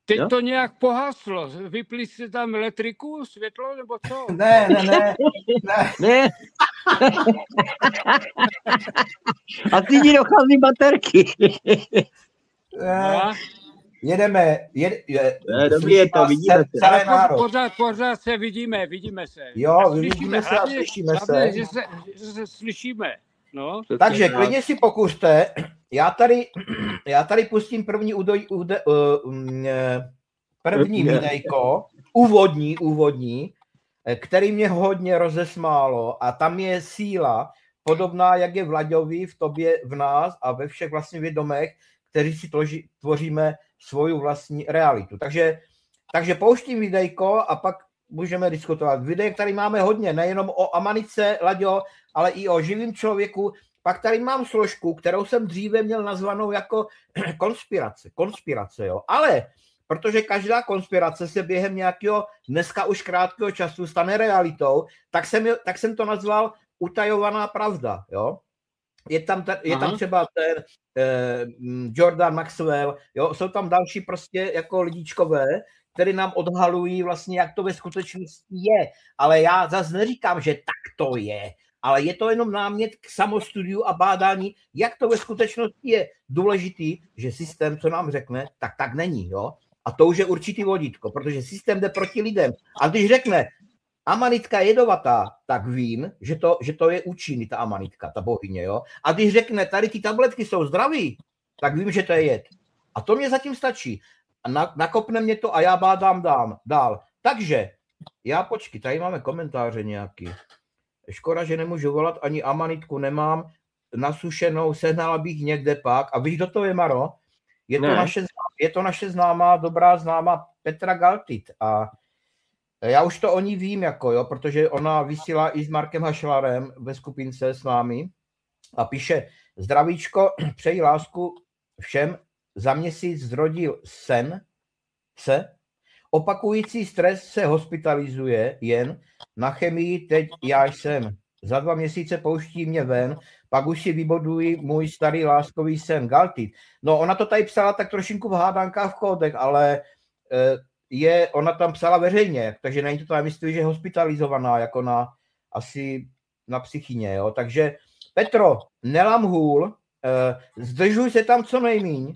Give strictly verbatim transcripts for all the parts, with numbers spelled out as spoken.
teď to nějak pohaslo. Vypli jste tam elektriku, světlo, nebo co? Ne, ne, ne. Ne. ne. A ty ti dochází baterky. Ne. Jedeme. Jed, je, ne, dobrý je to, vidíme se. Ale pořád, pořád se vidíme, vidíme se. Jo, vidíme se a slyšíme se. Že se, že se slyšíme. No. Takže klidně si pokuste. Já tady, já tady pustím první udoj, ude, uh, um, první videjko, úvodní, úvodní, který mě hodně rozesmálo a tam je síla podobná, jak je v Laďovi, v tobě, v nás a ve všech vlastně vědomech, kteří si tvoří, tvoříme svoju vlastní realitu. Takže, takže pouštím videjko a pak můžeme diskutovat. Videjek tady máme hodně, nejenom o Amanice, Laďo, ale i o živým člověku. Pak tady mám složku, kterou jsem dříve měl nazvanou jako konspirace. Konspirace, jo. Ale protože každá konspirace se během nějakého dneska už krátkého času stane realitou, tak jsem, tak jsem to nazval utajovaná pravda, jo. Je tam, je tam třeba ten eh, Jordan Maxwell, jo, jsou tam další prostě jako lidičkové, který nám odhalují vlastně, jak to ve skutečnosti je. Ale já zase neříkám, že tak to je, ale je to jenom námět k samostudiu a bádání, jak to ve skutečnosti je. Důležitý, že systém, co nám řekne, tak tak není, jo. A to už je určitý vodítko, protože systém jde proti lidem. A když řekne, amanitka je jedovatá, tak vím, že to, že to je účinný, ta amanitka, ta bohyně, jo. A když řekne, tady ty tabletky jsou zdraví, tak vím, že to je jed. A to mě zatím stačí. A na, nakopne mě to a já bádám dám, dál. Takže, já počkej, tady máme komentáře nějaký. Škoda, že nemůžu volat, ani amanitku nemám nasušenou, sehnala bych někde pak. A víš, kdo to je, Maro? Je to, naše, je to naše známá, dobrá známá Petra Galtit. A já už to o ní vím, jako, jo, protože ona vysílá i s Markem Hašlarem ve skupince s námi a píše, zdravíčko, přeji lásku všem, za měsíc zrodil sen, se, opakující stres se hospitalizuje jen, na chemii teď já jsem, za dva měsíce pouští mě ven, pak už si vyboduji můj starý láskový sen, Galtit. No ona to tady psala tak trošinku v hádankách, v kódech, ale je, ona tam psala veřejně, takže není to tam, myslím, že je hospitalizovaná, jako na, asi na psychině, jo. Takže Petro, nelam hůl, zdržuj se tam co nejmíň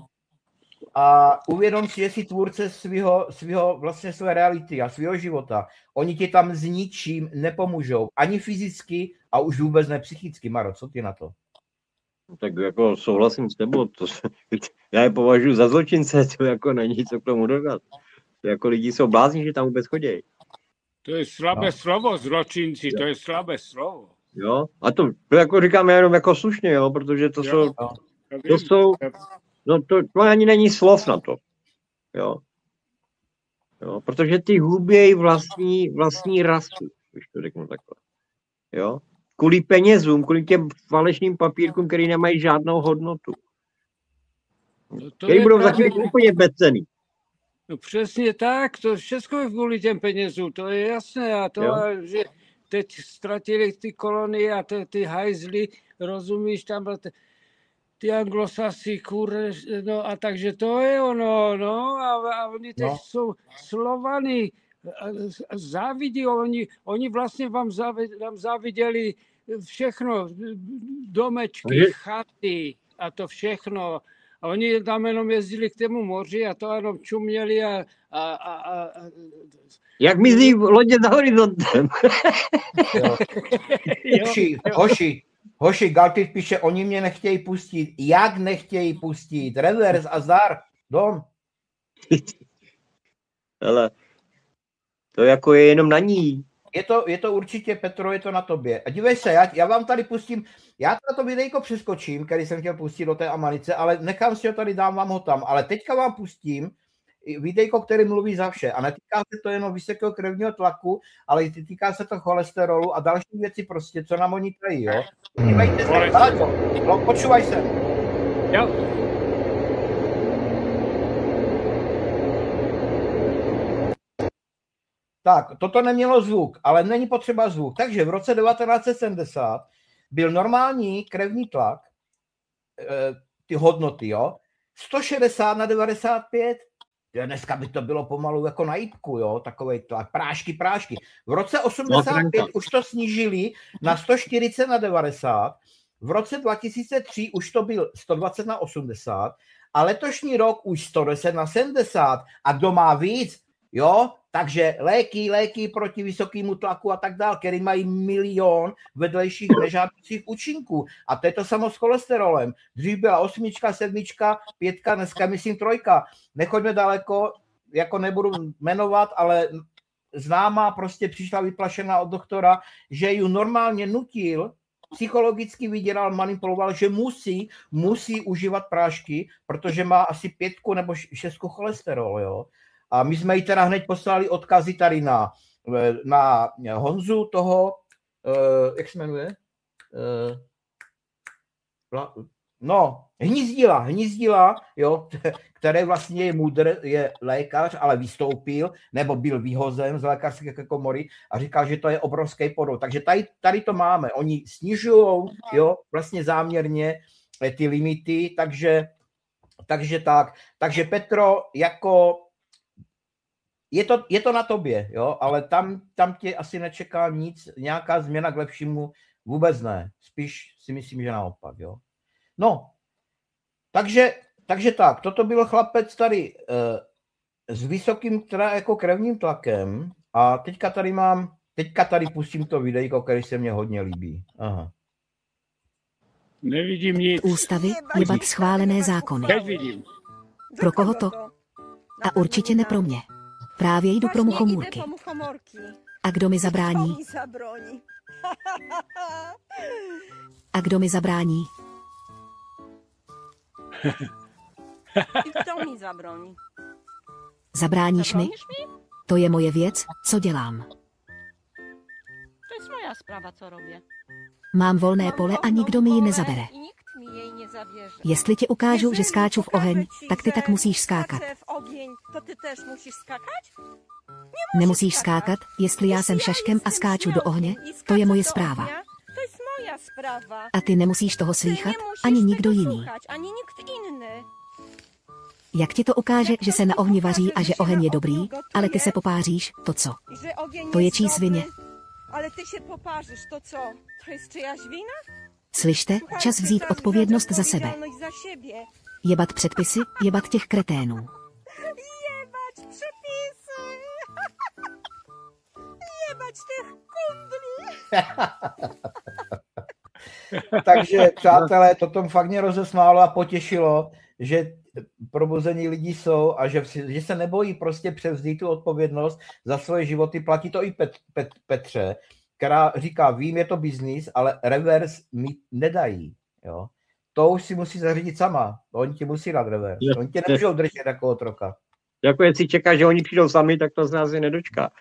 a uvědom si, že jsi tvůrce svého, svého, vlastně své reality a svého života. Oni ti tam s ničím nepomůžou, ani fyzicky a už vůbec ne psychicky. Maro, co ty na to? Tak jako souhlasím s tebou, to, já je považuji za zločince, to jako není co k tomu dodat. To jako lidi jsou blázni, že tam vůbec chodí. To je slabé no. slovo, zločinci, to je slabé slovo. Jo, a to, to jako říkáme jenom jako slušně, jo, protože to jo, jsou, no. to jsou, no to, to ani není slov na to, jo. Jo, protože ty hubějí vlastní, vlastní rasu, když to řeknu takhle, jo. Kvůli penězům, kvůli těm falešným papírkům, který nemají žádnou hodnotu. No který budou právě... za chvíli úplně bezcenný. No přesně tak, to všechno je kvůli těm penězům, to je jasné. A to, že teď ztratili ty kolonie a ty, ty hajzly, rozumíš, tam ty, ty anglosasy, kur, no a takže to je ono, no a, a oni teď no. jsou Slovany, závidí, oni, oni vlastně vám, závid, vám záviděli všechno, domečky, je... chaty a to všechno. A oni tam jenom jezdili k tému moři a to jenom čuměli a... a, a, a... Jak mizí lodě za horizontem. hoši, hoši, hoši, Galtit píše, oni mě nechtějí pustit. Jak nechtějí pustit? Reverse a zdar. Dom. Ale to jako je jenom na ní. Je to, je to určitě, Petro, je to na tobě. A dívej se, já, já vám tady pustím, já na to videjko přeskočím, který jsem chtěl pustit do té Amanice, ale nechám si ho tady, dám vám ho tam. Ale teďka vám pustím videjko, který mluví za vše. A netýká se to jenom vysokého krevního tlaku, ale týká se to cholesterolu a další věci prostě, co nám oni tají, jo. Dívejte se, Láďo, no, počúvaj se. Jo. Tak, toto nemělo zvuk, ale není potřeba zvuk. Takže v roce devatenáct set sedmdesát byl normální krevní tlak, ty hodnoty, jo, sto šedesát na devadesát pět. dneska by to bylo pomalu jako na jípku, jo, takovej tlak, prášky, prášky. V roce osmdesát pět už to snížili na sto čtyřicet na devadesát, v roce dva tisíce tři už to byl sto dvacet na osmdesát a letošní rok už sto deset na sedmdesát. A kdo má víc, jo, takže léky, léky proti vysokému tlaku a tak dále, který mají milion vedlejších nežádoucích účinků. A to je to samo s cholesterolem. Dřív byla osmička, sedmička, pětka, dneska myslím trojka. Nechoďme daleko, jako nebudu jmenovat, ale známá prostě přišla vyplašená od doktora, že ju normálně nutil, psychologicky vydělal, manipuloval, že musí, musí užívat prášky, protože má asi pětku nebo šestku cholesterol, jo. A my jsme jí teda hned poslali odkazy tady na, na Honzu toho, jak se jmenuje? No, Hnízdila, Hnízdila, jo, který vlastně je mudr, je lékař, ale vystoupil, nebo byl vyhozen z lékařské komory a říkal, že to je obrovský podvod. Takže tady, tady to máme. Oni snižují, jo, vlastně záměrně ty limity, takže, takže tak. Takže Petro, jako je to, je to na tobě, jo, ale tam, tam tě asi nečeká nic, nějaká změna k lepšímu, vůbec ne. Spíš si myslím, že naopak, jo. No, takže, takže tak, toto byl chlapec tady e, s vysokým teda jako krevním tlakem a teďka tady mám, teďka tady pustím to videjko, který se mně hodně líbí. Aha. Nevidím nic. Ústavy, jebat schválené zákony. Teď vidím. Pro koho to? A určitě ne pro mě. Právě jdu pro muchomůrky. A kdo mi zabrání? A kdo mi zabrání? I kto mi zabroni? Zabráníš mi? To je moje věc, co dělám. To jest moja sprawa, co robię. Mám volné pole a nikdo mi ji nezabere. I nikt mi jej nie zabierze. Jestli ti ukážu, že skáču v oheň, tak ty tak musíš skákat. Skaczę w ogień, to ty też musisz skakać? Nemusíš skákat, jestli já jsem šaškem a skáču do ohně, to je moje zpráva. To jest moja sprawa. A ty nemusíš toho Ty slýchat, nie musisz ani nikdo tego jiný. słuchać, ani nikt inny. Jak ti to ukáže, že se na ohni vaří a že oheň je dobrý, ale ty se popáříš, to co? I że ogień To je jest čí dobry, svině. ale ty się poparzysz, to co? To jest czyjaś wina? Slyšte, Słuchajcie, čas vzít każdy odpovědnost bierze za sebe. odpowiedzialność za siebie. Jebat předpisy, jebat těch kreténů. Jebać przepisy! Jebać tych kundli! Takže, přátelé, to tom fakt mě rozesmálo a potěšilo, že probuzení lidí jsou a že, že se nebojí prostě převzít tu odpovědnost za svoje životy. Platí to i Pet, Pet, Petře, která říká, vím, je to biznis, ale reverse mi nedají. Jo? To už si musí zařídit sama. Oni ti musí dát reverse. Oni tě nemůžou držet jako otroka. Jako jestli čeká, že oni přijdou sami, tak to z nás je nedočká.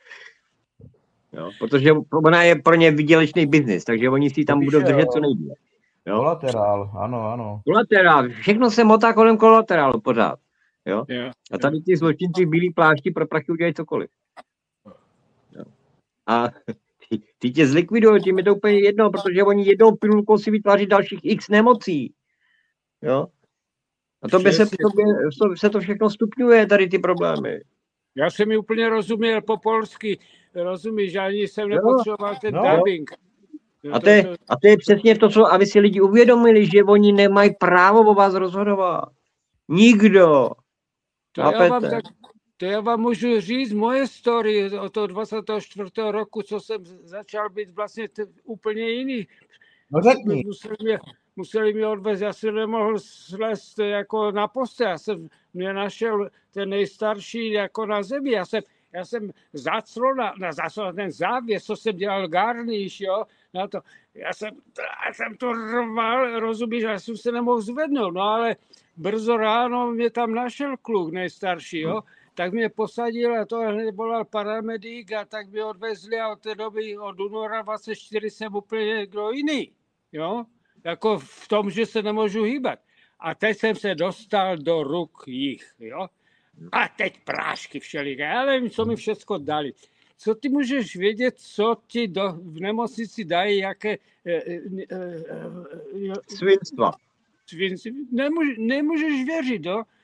Jo, protože ona je pro ně výdělečný biznis, takže oni si tam budou držet co nejdříve. Kolaterál, ano, ano. Kolaterál, všechno se motá kolem kolaterálu pořád. Jo? Jo. A tady ty zločinci v bílý plášti pro prachy udělají cokoliv. Jo. A ty, ty tě zlikvidují, tím je to úplně jedno, protože oni jednou pilulkou si vytváří dalších x nemocí. Jo? A to by se, to, se to všechno stupňuje, tady ty problémy. Já jsem mi úplně rozuměl po polsky, rozumíš, ani jsem nepotřeboval ten no. dubbing. A to, je, a to je přesně to, co, aby si lidi uvědomili, že oni nemají právo o vás rozhodovat. Nikdo. To já, vám tak, to já vám můžu říct moje story od toho dvacátého čtvrtého roku, co jsem začal být vlastně t- úplně jiný. No řekni. Museli mě, museli mě odvést, já jsem nemohl slést jako na postel, já jsem mě našel ten nejstarší jako na zemi, já jsem, já jsem zaclona, na zaclona ten závěs, co jsem dělal garniš, jo, na to, já jsem, já jsem to rval, rozumíš, já jsem se nemohl zvednout, no ale brzo ráno mě tam našel kluk nejstarší, jo, tak mě posadil a to hned volal paramedík a tak mě odvezli a od té doby od února dvacet čtyři jsem úplně někdo jiný, jo, jako v tom, že se nemůžu hýbat. A teď jsem se dostal do ruk jich, jo. A teď prášky všeliké, já nevím, co mi všechno dali. Co ty můžeš vědět, co ti do, v nemocnici dají, jaké... E, e, e, Svinstva. Svinství. Nemůž, nemůžeš věřit, jo.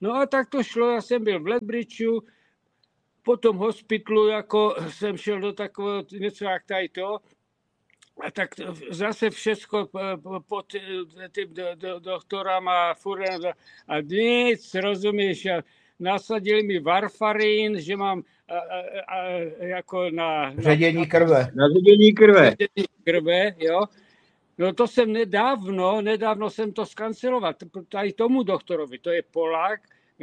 No a tak to šlo, já jsem byl v Lethbridgeu, po tom hospitlu, jako jsem šel do takového, něco jak tady to, a tak zase všechno pod tím do, do, doktorem a furem a nic, rozumíš, a nasadili mi varfarín, že mám a, a, a, jako na... Ředění krve. Na ředění krve. Ředění krve, jo. No to jsem nedávno, nedávno jsem to skanceloval, tady tomu doktorovi, to je Polák,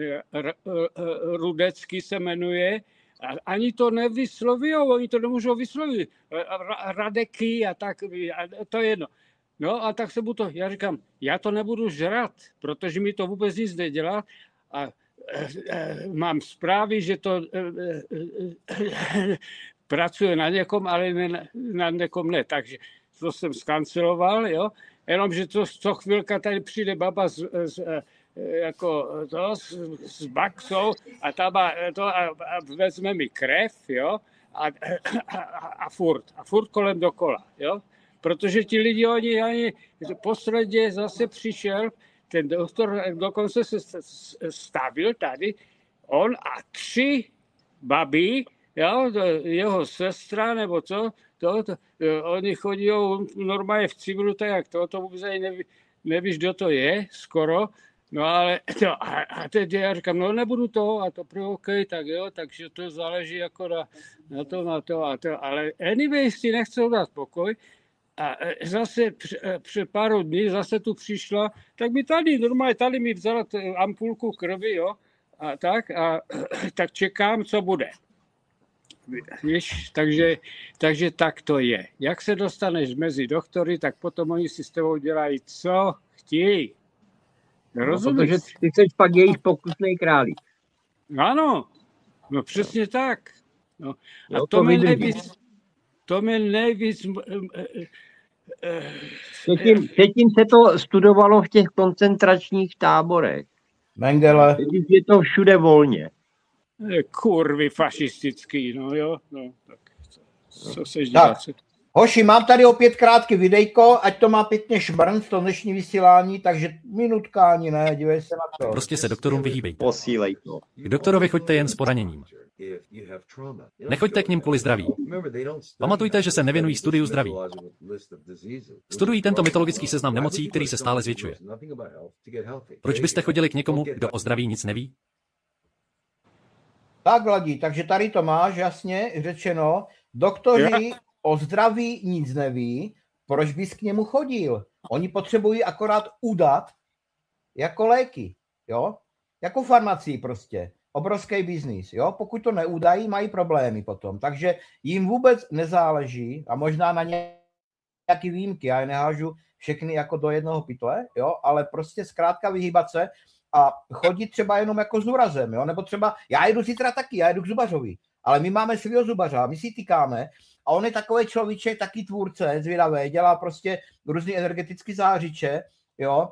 Rudecký se jmenuje, ani to nevysloví, oni to nemůžou vyslovit, Radeky a tak, a to je jedno. No a tak se mu to, já říkám, já to nebudu žrat, protože mi to vůbec nic nedělá a mám zprávy, že to pracuje na někom, ale ne, na někom ne, takže to jsem skanceloval, jo, jenomže to, co chvilka tady přijde baba z, z jako to s, s baxou a, ta ba, to, a, a vezme mi krev, jo, a, a, a furt, a furt kolem dokola, jo, protože ti lidi, oni, oni posledně zase přišel, ten doktor dokonce se stavil tady, on a tři babi, jo, jeho sestra, nebo co, to, to, oni chodí normálně v civilu, tak jak to, to vůbec neví, nevíš, kdo to je, skoro. No ale to, a, a teď já říkám, no nebudu to, a to pro OK, tak jo, takže to záleží jako na, na to, na to a to, ale anyway si nechcel dát pokoj a zase před pár dní zase tu přišla, tak mi tady, normálně tady mi vzala ampulku krvi, jo, a tak, a tak čekám, co bude. Víš, takže, takže tak to je. Jak se dostaneš mezi doktory, tak potom oni si s tebou dělají, co chtějí. No, protože ty jsi pak jejich pokusnej králík. Ano, no přesně tak. No. A jo, to, to mě nejvíc, to mě nejvíc... Předtím, předtím se to studovalo v těch koncentračních táborech. Mengele. Teď je to všude volně. Kurvy fašistický, no jo, no, tak co, co seš dělat? Hoši, mám tady opět krátký videjko, ať to má pěkně šbrnc, to dnešní vysílání, takže minutka ani ne, dívej se na to. Prostě se doktorům vyhýbejte. Posílej to. K doktorovi choďte jen s poraněním. Nechoďte k ním kvůli zdraví. Pamatujte, že se nevěnují studiu zdraví. Studují tento mytologický seznam nemocí, který se stále zvětšuje. Proč byste chodili k někomu, kdo o zdraví nic neví? Tak, Vladí, takže tady to máš jasně řečeno. Doktoři o zdraví nic neví, proč bys k němu chodil? Oni potřebují akorát udat jako léky, jo? Jako farmacii prostě. Obrovský biznis, jo? Pokud to neudají, mají problémy potom. Takže jim vůbec nezáleží a možná na nějaké výjimky, já je nehážu všechny jako do jednoho pytle, jo? Ale prostě zkrátka vyhýbat se a chodit třeba jenom jako s úrazem, jo? Nebo třeba, já jdu zítra taky, já jdu k zubařovi, ale my máme svého zubaře, my si týkáme a on je takový človíček, taky tvůrce, zvědavý, dělá prostě různý energetický zářiče, jo,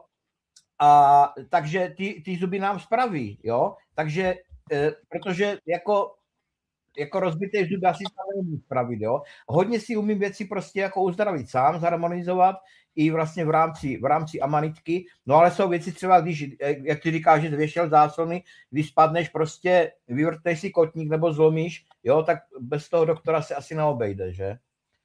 a takže ty, ty zuby nám spraví, jo, takže, e, protože jako, jako rozbitý zub asi se nemůžu spravit, jo, hodně si umím věci prostě jako uzdravit sám, zharmonizovat i vlastně v rámci, v rámci amanitky, no ale jsou věci třeba, když, jak ty říkáš, že zvěšel záslony, když spadneš prostě, vyvrtneš si kotník nebo zlomíš, jo, tak bez toho doktora se asi neobejde, že?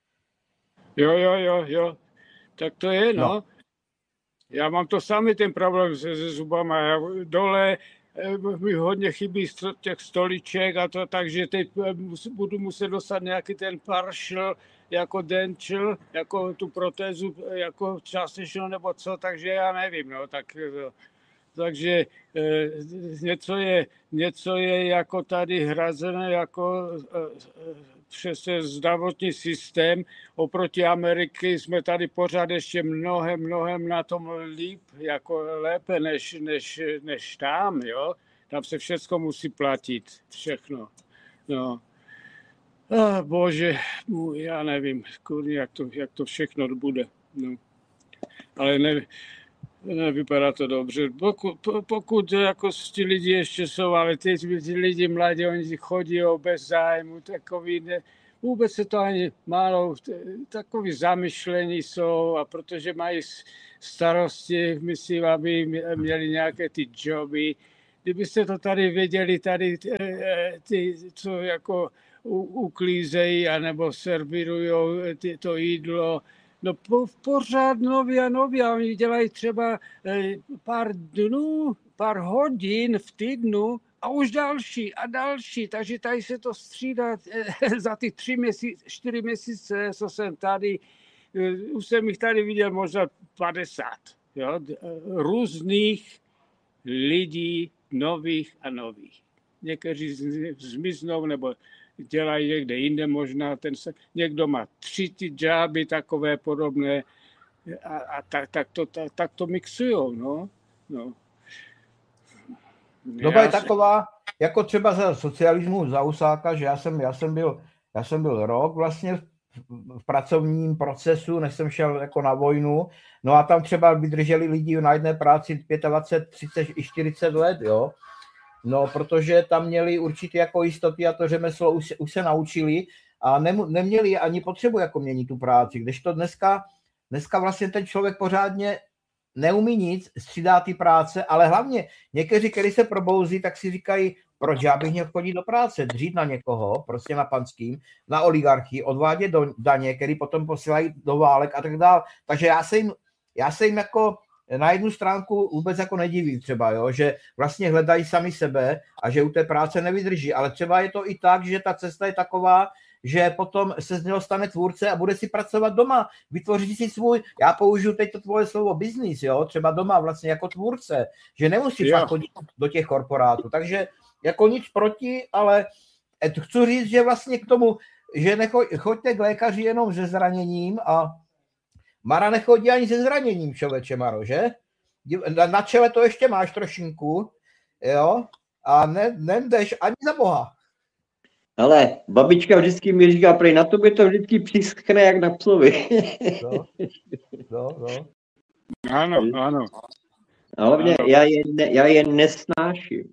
Jo, jo, jo, jo, tak to je, no. no. Já mám to samý ten problém se, se zubama, já dole mi hodně chybí těch stoliček a to, takže teď budu muset dostat nějaký ten partial, jako dental, jako tu protézu, jako částečnou nebo co, takže já nevím, no, tak, takže eh, něco je, něco je jako tady hrazené jako eh, přes zdravotní systém, oproti Ameriky jsme tady pořád ještě mnohem, mnohem na tom líp, jako lépe než, než, než tam, jo, tam se všechno musí platit, všechno, no. Oh, bože, já nevím, jak to, jak to všechno bude. No. Ale ne, nevypadá to dobře. Pokud, pokud jako ti lidi ještě jsou, ale ty, ty lidi mladí, oni chodí bez zájmu, takový, ne, vůbec se to ani málo, takový zamyšlení jsou a protože mají starosti, myslím, aby měli nějaké ty joby, kdybyste to tady věděli, tady ty, co jako uklízejí anebo servirujou to jídlo, no po, pořád nový a nový a oni dělají třeba pár dnů, pár hodin v týdnu a už další a další, takže tady se to střídá za ty tři měsíce, čtyři měsíce, co jsem tady, už jsem jich tady viděl možná padesát, jo, různých lidí, nových a nových. Někteří zmiznou nebo dělají někde jinde možná, ten se, někdo má tři ty džáby takové podobné a, a tak, tak, to, tak, tak to mixujou, no. no. Doba je taková, jako třeba za socialismu, za Husáka, že já jsem, já jsem, byl, já jsem byl rok vlastně v pracovním procesu, než jsem šel jako na vojnu, no a tam třeba vydrželi lidi na jedné práci dvacet pět, třicet i čtyřicet let, jo. No, protože tam měli určitě jako jistoty a to řemeslo už, už se naučili a ne, neměli ani potřebu jako měnit tu práci, kdežto dneska, dneska vlastně ten člověk pořádně neumí nic, střídá ty práce, ale hlavně někteří, kteří se probouzí, tak si říkají, proč já bych měl chodit do práce, dřít na někoho, prostě na panským, na oligarchii, odvádět do daně, který potom posílají do válek a tak dále. Takže já se jim, já se jim jako na jednu stránku vůbec jako nedivím třeba, jo, že vlastně hledají sami sebe a že u té práce nevydrží, ale třeba je to i tak, že ta cesta je taková, že potom se z něho stane tvůrce a bude si pracovat doma, vytvoří si svůj, já použiju teď to tvoje slovo business, jo, třeba doma vlastně jako tvůrce, že nemusí fakt chodit do těch korporátů, takže jako nic proti, ale chci říct, že vlastně k tomu, že nechoďte k lékaři jenom se zraněním a Mara nechodí ani se zraněním, člověče Maro, že? Na čele to ještě máš trošinku, jo, a ne, nejdeš ani za boha. Ale babička vždycky mi říká, prej na tobě to vždycky přiskne jak na psovi. No, no, no. Ano, ano. A hlavně ano. Já, je ne, já je nesnáším.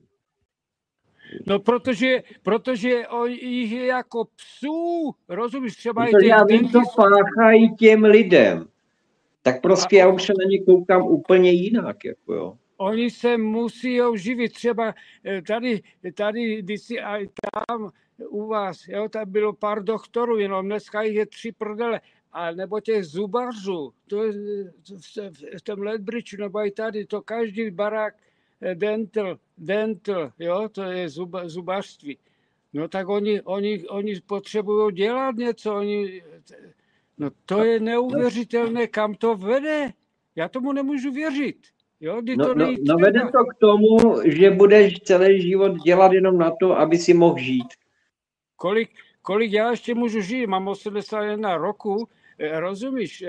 No, protože, protože jich je jako psů, rozumíš, třeba protože i já vím, co páchají těm lidem. Tak prostě a já už se na ně koukám úplně jinak, jako jo. Oni se musí živit, třeba tady, tady, když si aj tam u vás, jo, tam bylo pár doktorů, jenom dneska jich je tři prdele, a nebo těch zubařů, to je v tom Lethbridge, nebo i tady, to každý barák dental, dental, jo, to je zuba, zubařství. No tak oni, oni, oni potřebují dělat něco, oni, no to je neuvěřitelné, kam to vede. Já tomu nemůžu věřit. Jo, no, to no, no vede to k tomu, že budeš celý život dělat jenom na to, aby si mohl žít. Kolik, kolik já ještě můžu žít? Mám osmdesát jedna roku, rozumíš?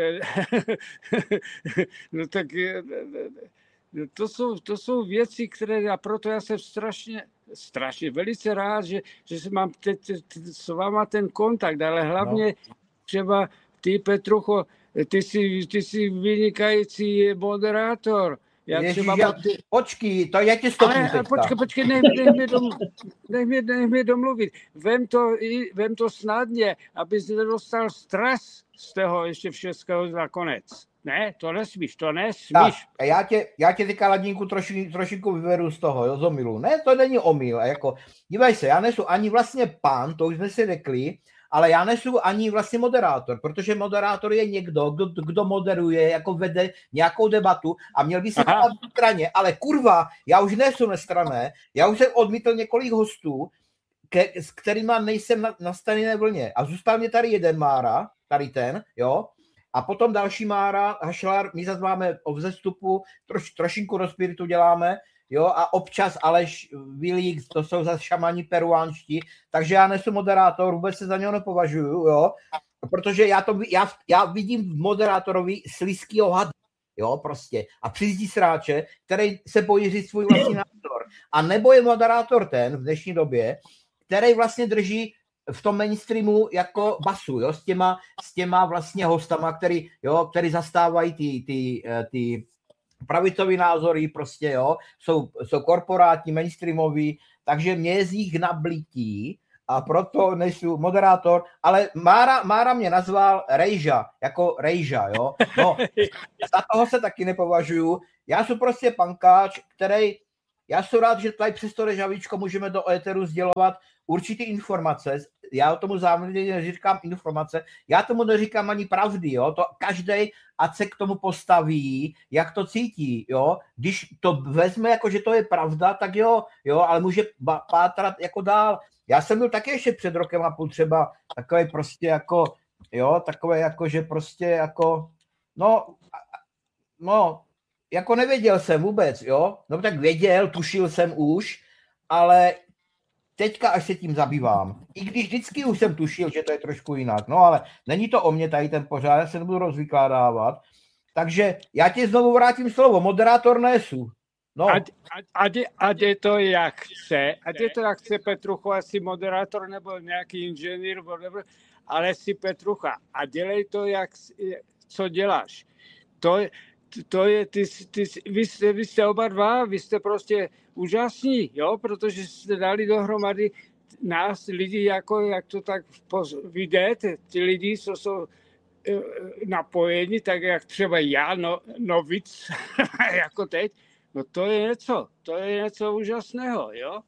No tak to jsou, to jsou věci, které, a proto já jsem strašně, strašně velice rád, že, že mám te, te, te, s váma ten kontakt, ale hlavně no. Třeba ty, Petrucho, ty jsi, ty jsi vynikající moderátor. Já Ježíš, třeba... já, počkej, to já tě stopím teďka. Počkej, počkej, nech, nech, mě dom, nech, mě, nech mě domluvit. Vem to, vem to snadně, abys nedostal stres z toho ještě všeckého nakonec. Ne, to nesmíš, to nesmíš. Tak, já tě, já tě teďka, Ladínku, troši, trošinku vyvedu z toho, jo, z omylu. Ne, to není omyl. Jako, dívej se, já nesu ani vlastně pán, to už jsme si řekli, ale já nesu ani vlastně moderátor, protože moderátor je někdo, kdo, kdo moderuje, jako vede nějakou debatu a měl by se na straně, ale kurva, já už nesu nestranné, já už jsem odmítl několik hostů, ke, s kterýma nejsem na, na stejné vlně a zůstal mě tady jeden Mára, tady ten, jo, a potom další Mára, Hašlar, my zase máme o vzestupu, troš, trošinku do spiritu děláme, jo, a občas Aleš Vilík, to jsou zase šamani peruánští, takže já nesu moderátor, vůbec se za něho nepovažuju, jo, protože já, to, já, já vidím v moderátorovi slizkýho hada, jo, prostě, a přizdí sráče, který se bojí říct svůj vlastní názor. A nebo je moderátor ten v dnešní době, který vlastně drží v tom mainstreamu jako basu, jo, s těma, s těma vlastně hostama, který, jo, který zastávají ty, ty, ty pravicový názory, prostě, jo, jsou, jsou korporátní, mainstreamoví, takže mě je z nich nablití a proto nesu moderátor, ale Mára, Mára mě nazval Rejža, jako Rejža, jo, no, za toho se taky nepovažuju, já jsem prostě pankáč, který já jsem rád, že tady přes to Dežavíčko můžeme do éteru sdělovat určitý informace. Já tomu záměrně neříkám informace, já tomu neříkám ani pravdy, jo. To každej, ať se k tomu postaví, jak to cítí, jo. Když to vezme, jako že to je pravda, tak jo, jo, ale může pátrat jako dál. Já jsem byl taky ještě před rokem a půl třeba takový prostě jako, jo, takové jako, že prostě jako, no, no, jako nevěděl jsem vůbec, jo, no tak věděl, tušil jsem už, ale teďka až se tím zabývám. I když vždycky už jsem tušil, že to je trošku jinak, no ale není to o mě tady ten pořád, já se nebudu rozvykládávat, takže já ti znovu vrátím slovo, moderátor nesu. No. Ať, ať, ať je to jak chce, ať je to jak chce Petrucho, asi moderátor nebo nějaký inženýr, whatever, ale si Petrucha a dělej to, jak, co děláš. To, to je, ty, ty, vy, jste, vy jste oba dva, vy jste prostě úžasní, jo, protože jste dali dohromady nás, lidi, jako, jak to tak vidíte, ty lidi, co jsou napojeni, tak jak třeba já, no, novic, jako teď, no to je něco, to je něco úžasného, jo.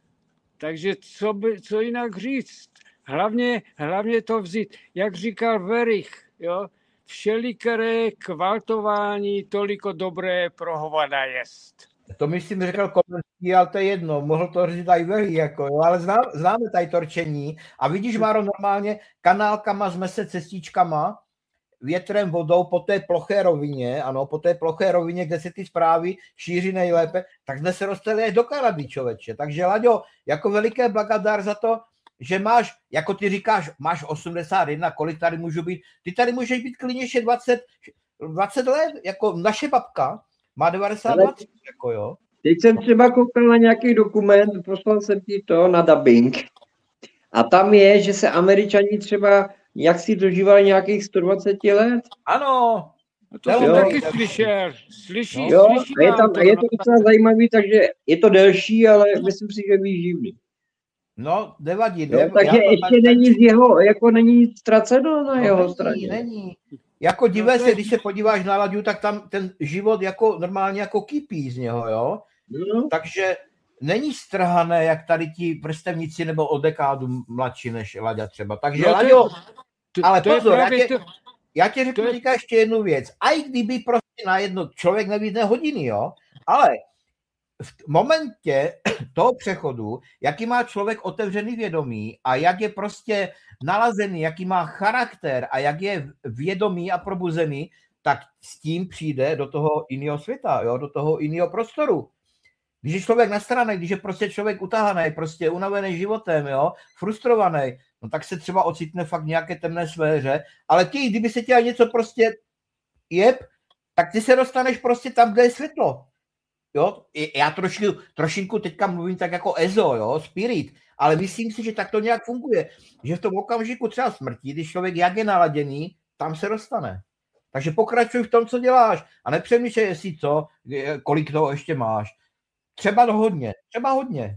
Takže co, by, co jinak říct? Hlavně, hlavně to vzít, jak říkal Verich, jo, všelikeré kvaltování toliko dobré pro hovada jest. To myslím řekl Komenský, ale to je jedno, mohl to říct i Verich, jako, jo, ale znám, známe tady torčení a vidíš, Máro, normálně kanálkama z mese cestičkama, větrem, vodou po té ploché rovině, ano, po té ploché rovině, kde se ty zprávy šíří nejlépe, tak jsme se dostali až do Kanady, člověče. Takže, Laďo, jako veliké blagadár za to, že máš, jako ty říkáš, máš osmdesát jedna, kolik tady můžu být, ty tady můžeš být klidně ještě dvacet, dvacet let, jako naše babka má devadesát dva, jako jo. Teď jsem třeba koukal na nějaký dokument, poslal jsem ti to na dubbing a tam je, že se Američani třeba jak si dožívali nějakých sto dvacet let? Ano. To jsem jo. taky slyšel. Slyší, jo, slyší a je, tam, to, je to docela zajímavý, takže je to delší, ale myslím si, že výživný. No, nevadí. Jo, takže ještě tak... není z jeho, jako není nic ztraceno na no, jeho není, straně. Není. Jako divé no, se, když se podíváš na Laďu, tak tam ten život jako normálně jako kypí z něho, jo? No. Takže není strhané, jak tady ti vrstevníci nebo o dekádu mladší než Laďa třeba. Takže, no, Laďo, to, ale to pozor, já tě, to, já tě řeknu teďka je... ještě jednu věc. A i kdyby prostě na jedno člověk nevídne hodiny, jo, ale v momentě toho přechodu, jaký má člověk otevřený vědomí a jak je prostě nalazený, jaký má charakter a jak je vědomý a probuzený, tak s tím přijde do toho jiného světa, jo, do toho jiného prostoru. Když je člověk nasraný, když je prostě člověk utahaný, prostě unavený životem, jo, frustrovaný, no tak se třeba ocitne fakt nějaké temné sféře, ale ty, kdyby se tě něco prostě jeb, tak ty se dostaneš prostě tam, kde je světlo. Jo, já trošku, trošinku teďka mluvím tak jako Ezo, jo, spirit, ale myslím si, že tak to nějak funguje, že v tom okamžiku třeba smrti, když člověk jak je naladěný, tam se dostane. Takže pokračuj v tom, co děláš a nepřemýšlej, jestli co, kolik toho ještě máš. Třeba to hodně, třeba hodně.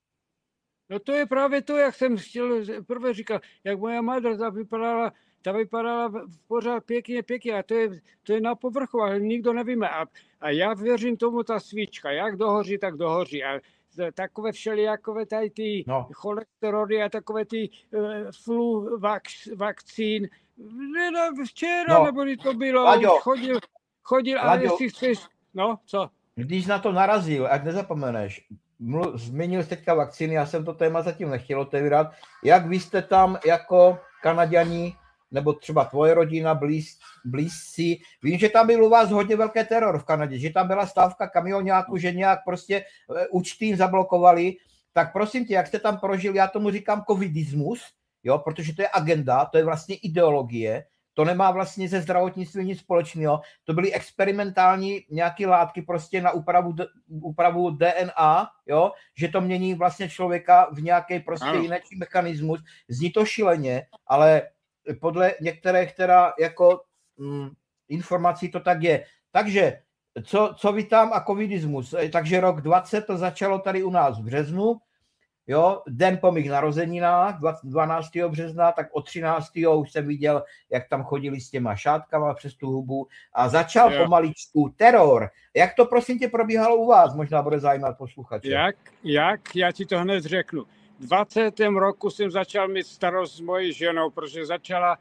No to je právě to, jak jsem chtěl prvé říkal, jak moja madra ta vypadala, ta vypadala pořád pěkně, pěkně a to je, to je na povrchu, ale nikdo nevíme. A, a já věřím tomu, ta svíčka, jak dohoří, tak dohoří. A takové všelijakové tady ty no. cholesteroly a takové ty uh, flu vax, vakcín. Včera, no. nebo to bylo, Laďo. chodil, chodil, ale jestli chceš, no, co? Když na to narazil, jak nezapomeneš, mluv, zmínil jsi teďka vakcíny, já jsem to téma zatím nechtěl otevírat, jak vy jste tam jako Kanaďani, nebo třeba tvoje rodina, blíz, blízcí, vím, že tam byl u vás hodně velký teror v Kanadě, že tam byla stávka kamionáků, že nějak prostě účty zablokovali, tak prosím tě, jak jste tam prožili, já tomu říkám covidismus, jo, protože to je agenda, to je vlastně ideologie, to nemá vlastně ze zdravotnictví nic společného. To byly experimentální nějaké látky prostě na úpravu, úpravu D N A, jo? Že to mění vlastně člověka v nějaký prostě jiný mechanismus. Zní to šíleně, ale podle některých teda jako mm, informací to tak je. Takže co, co vy tam a covidismus? Takže rok dvacet to začalo tady u nás v březnu jo, den po mých narozeninách, dvanáctého března, tak od třináctého už jsem viděl, jak tam chodili s těma šátkama přes tu hubu a začal jo. pomaličku teror. Jak to prosím tě probíhalo u vás? Možná bude zajímat posluchače. Jak? Jak? Já ti to hned řeknu. V dvacátém roku jsem začal mít starost s mojí ženou, protože začala,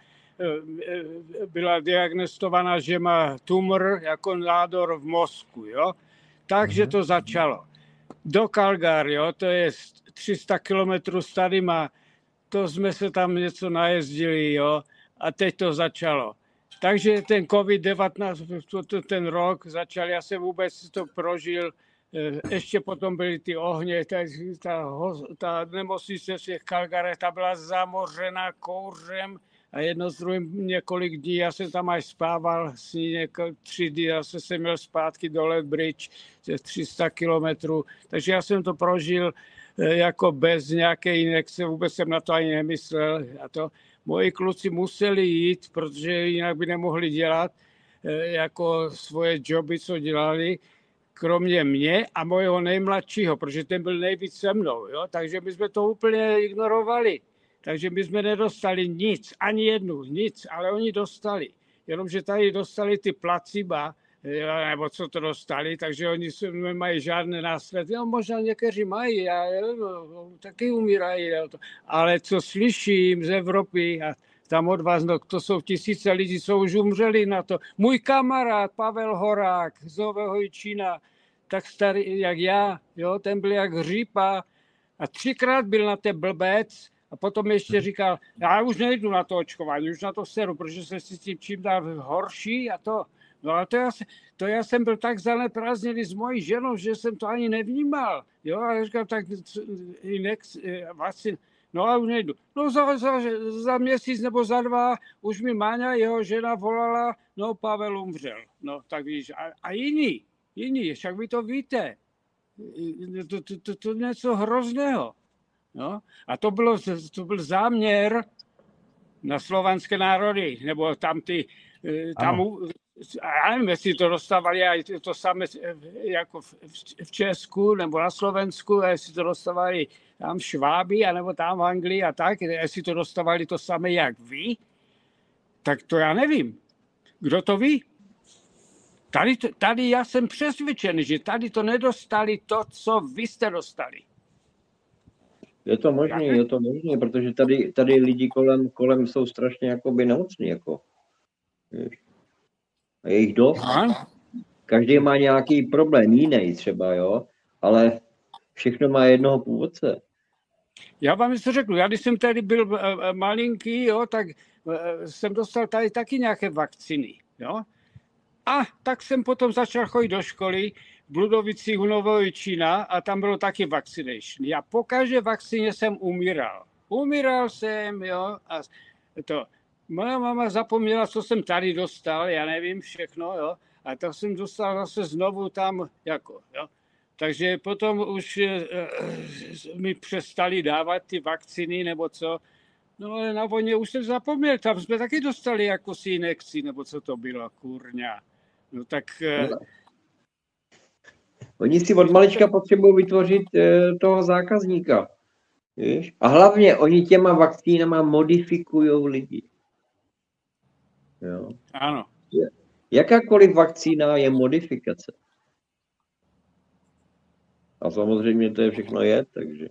byla diagnostovaná, že má tumor jako nádor v mozku, jo. Takže to začalo. Do Calgary, jo, to je tři sta kilometrů tady má, to jsme se tam něco najezdili, jo, a teď to začalo. Takže ten covid devatenáct, ten rok začal, já jsem vůbec to prožil, ještě potom byly ty ohně, ta, ta, ta nemocnice v těch Calgary, ta byla zamořena kouřem a jedno z druhým několik dní, já jsem tam až spával, s ní tři dny, zase jsem měl zpátky do Lethbridge, tři sta kilometrů, takže já jsem to prožil jako bez nějaké injekce, vůbec jsem na to ani nemyslel. A to moji kluci museli jít, protože jinak by nemohli dělat jako svoje joby, co dělali, kromě mě a mojeho nejmladšího, protože ten byl nejvíc se mnou, jo? Takže my jsme to úplně ignorovali. Takže my jsme nedostali nic, ani jednu, nic, ale oni dostali. Jenomže tady dostali ty placebo, nebo co to dostali, takže oni nemají žádné následky. No, možná někteří mají, já, no, taky umírají. Ale co slyším z Evropy a tam od vás, no, to jsou tisíce lidí, co už umřeli na to. Můj kamarád Pavel Horák z Nového Jičína, tak starý jak já, jo, ten byl jak hřípa a třikrát byl na té blbec a potom ještě říkal, já už nejdu na to očkování, už na to seru, protože se si tím čím dál horší a to. No ale to já, to já jsem byl tak zaneprázdněný s mojí ženou, že jsem to ani nevnímal. Jo, a já říkám, tak inex, vakcín, no a už nejdu. No za, za, za měsíc nebo za dva už mi Máňa, jeho žena, volala, no Pavel umřel. No tak víš, a, a jiní, jiní, však vy to víte. To, to, to, to něco hrozného. No, a to, bylo, to byl záměr na slovanské národy, nebo tam ty, tam, já nevím, jestli to dostávali to samé jako v Česku nebo na Slovensku, jestli to dostávali tam Šváby, anebo tam v Anglii a tak, jestli to dostávali to samé jak vy, tak to já nevím. Kdo to ví? Tady, tady já jsem přesvědčený, že tady to nedostali to, co vy jste dostali. Je to možné, je to možné, protože tady, tady lidi kolem, kolem jsou strašně jakoby nemocní, jako. A je jich dost. Každý má nějaký problém, jiný třeba, jo, ale všechno má jednoho původce. Já vám něco řeknu, já když jsem tady byl malinký, jo, tak jsem dostal tady taky nějaké vakcíny, jo. A tak jsem potom začal chodit do školy v Bludovicích u Nového Jičína a tam bylo taky vaccination. Já po každé vakcíně jsem umíral. Umíral jsem, jo, a to. Moja mama zapomněla, co jsem tady dostal, já nevím všechno, jo, a to jsem dostal zase znovu tam, jako, jo. Takže potom už e, mi přestali dávat ty vakcíny, nebo co. No ale na vojně už jsem zapomněl, tam jsme taky dostali jako si injekci, nebo co to bylo, kurňa. No tak... E, Oni si od malička potřebují vytvořit e, toho zákazníka. Víš? A hlavně oni těma vakcínama modifikují lidi. Jo. Ano. Jakákoliv vakcína je modifikace. A samozřejmě to je všechno je, takže...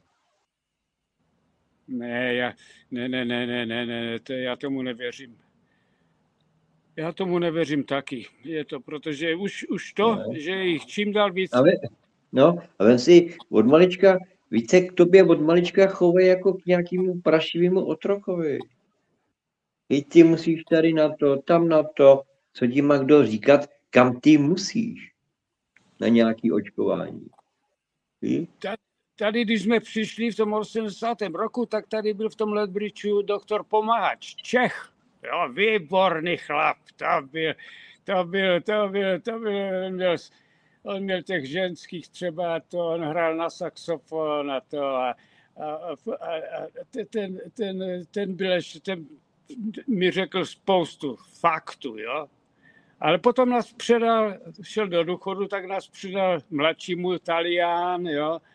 Ne, já, ne, ne, ne, ne, ne, ne, to, já tomu nevěřím. Já tomu nevěřím taky. Je to, protože už, už to, ne. že jich čím dál víc... A vy, no, a vem si od malička, více k tobě od malička chovají jako k nějakému prašivému otrokovi. I ty musíš tady na to, tam na to, co ti má kdo říkat, kam ty musíš na nějaké očkování. Tady, tady, když jsme přišli v tom osmdesátém roku, tak tady byl v tom Lethbridgeu doktor Pomahač, Čech. Jo, výborný chlap, to byl, to byl, to byl, to byl, on měl, on měl těch ženských třeba, to on hrál na saxofon a to a, a, a, a ten, ten, ten byl ještě, ten mi řekl spoustu faktů, jo. Ale potom nás předal, šel do důchodu, tak nás předal mladšímu Talián, jo.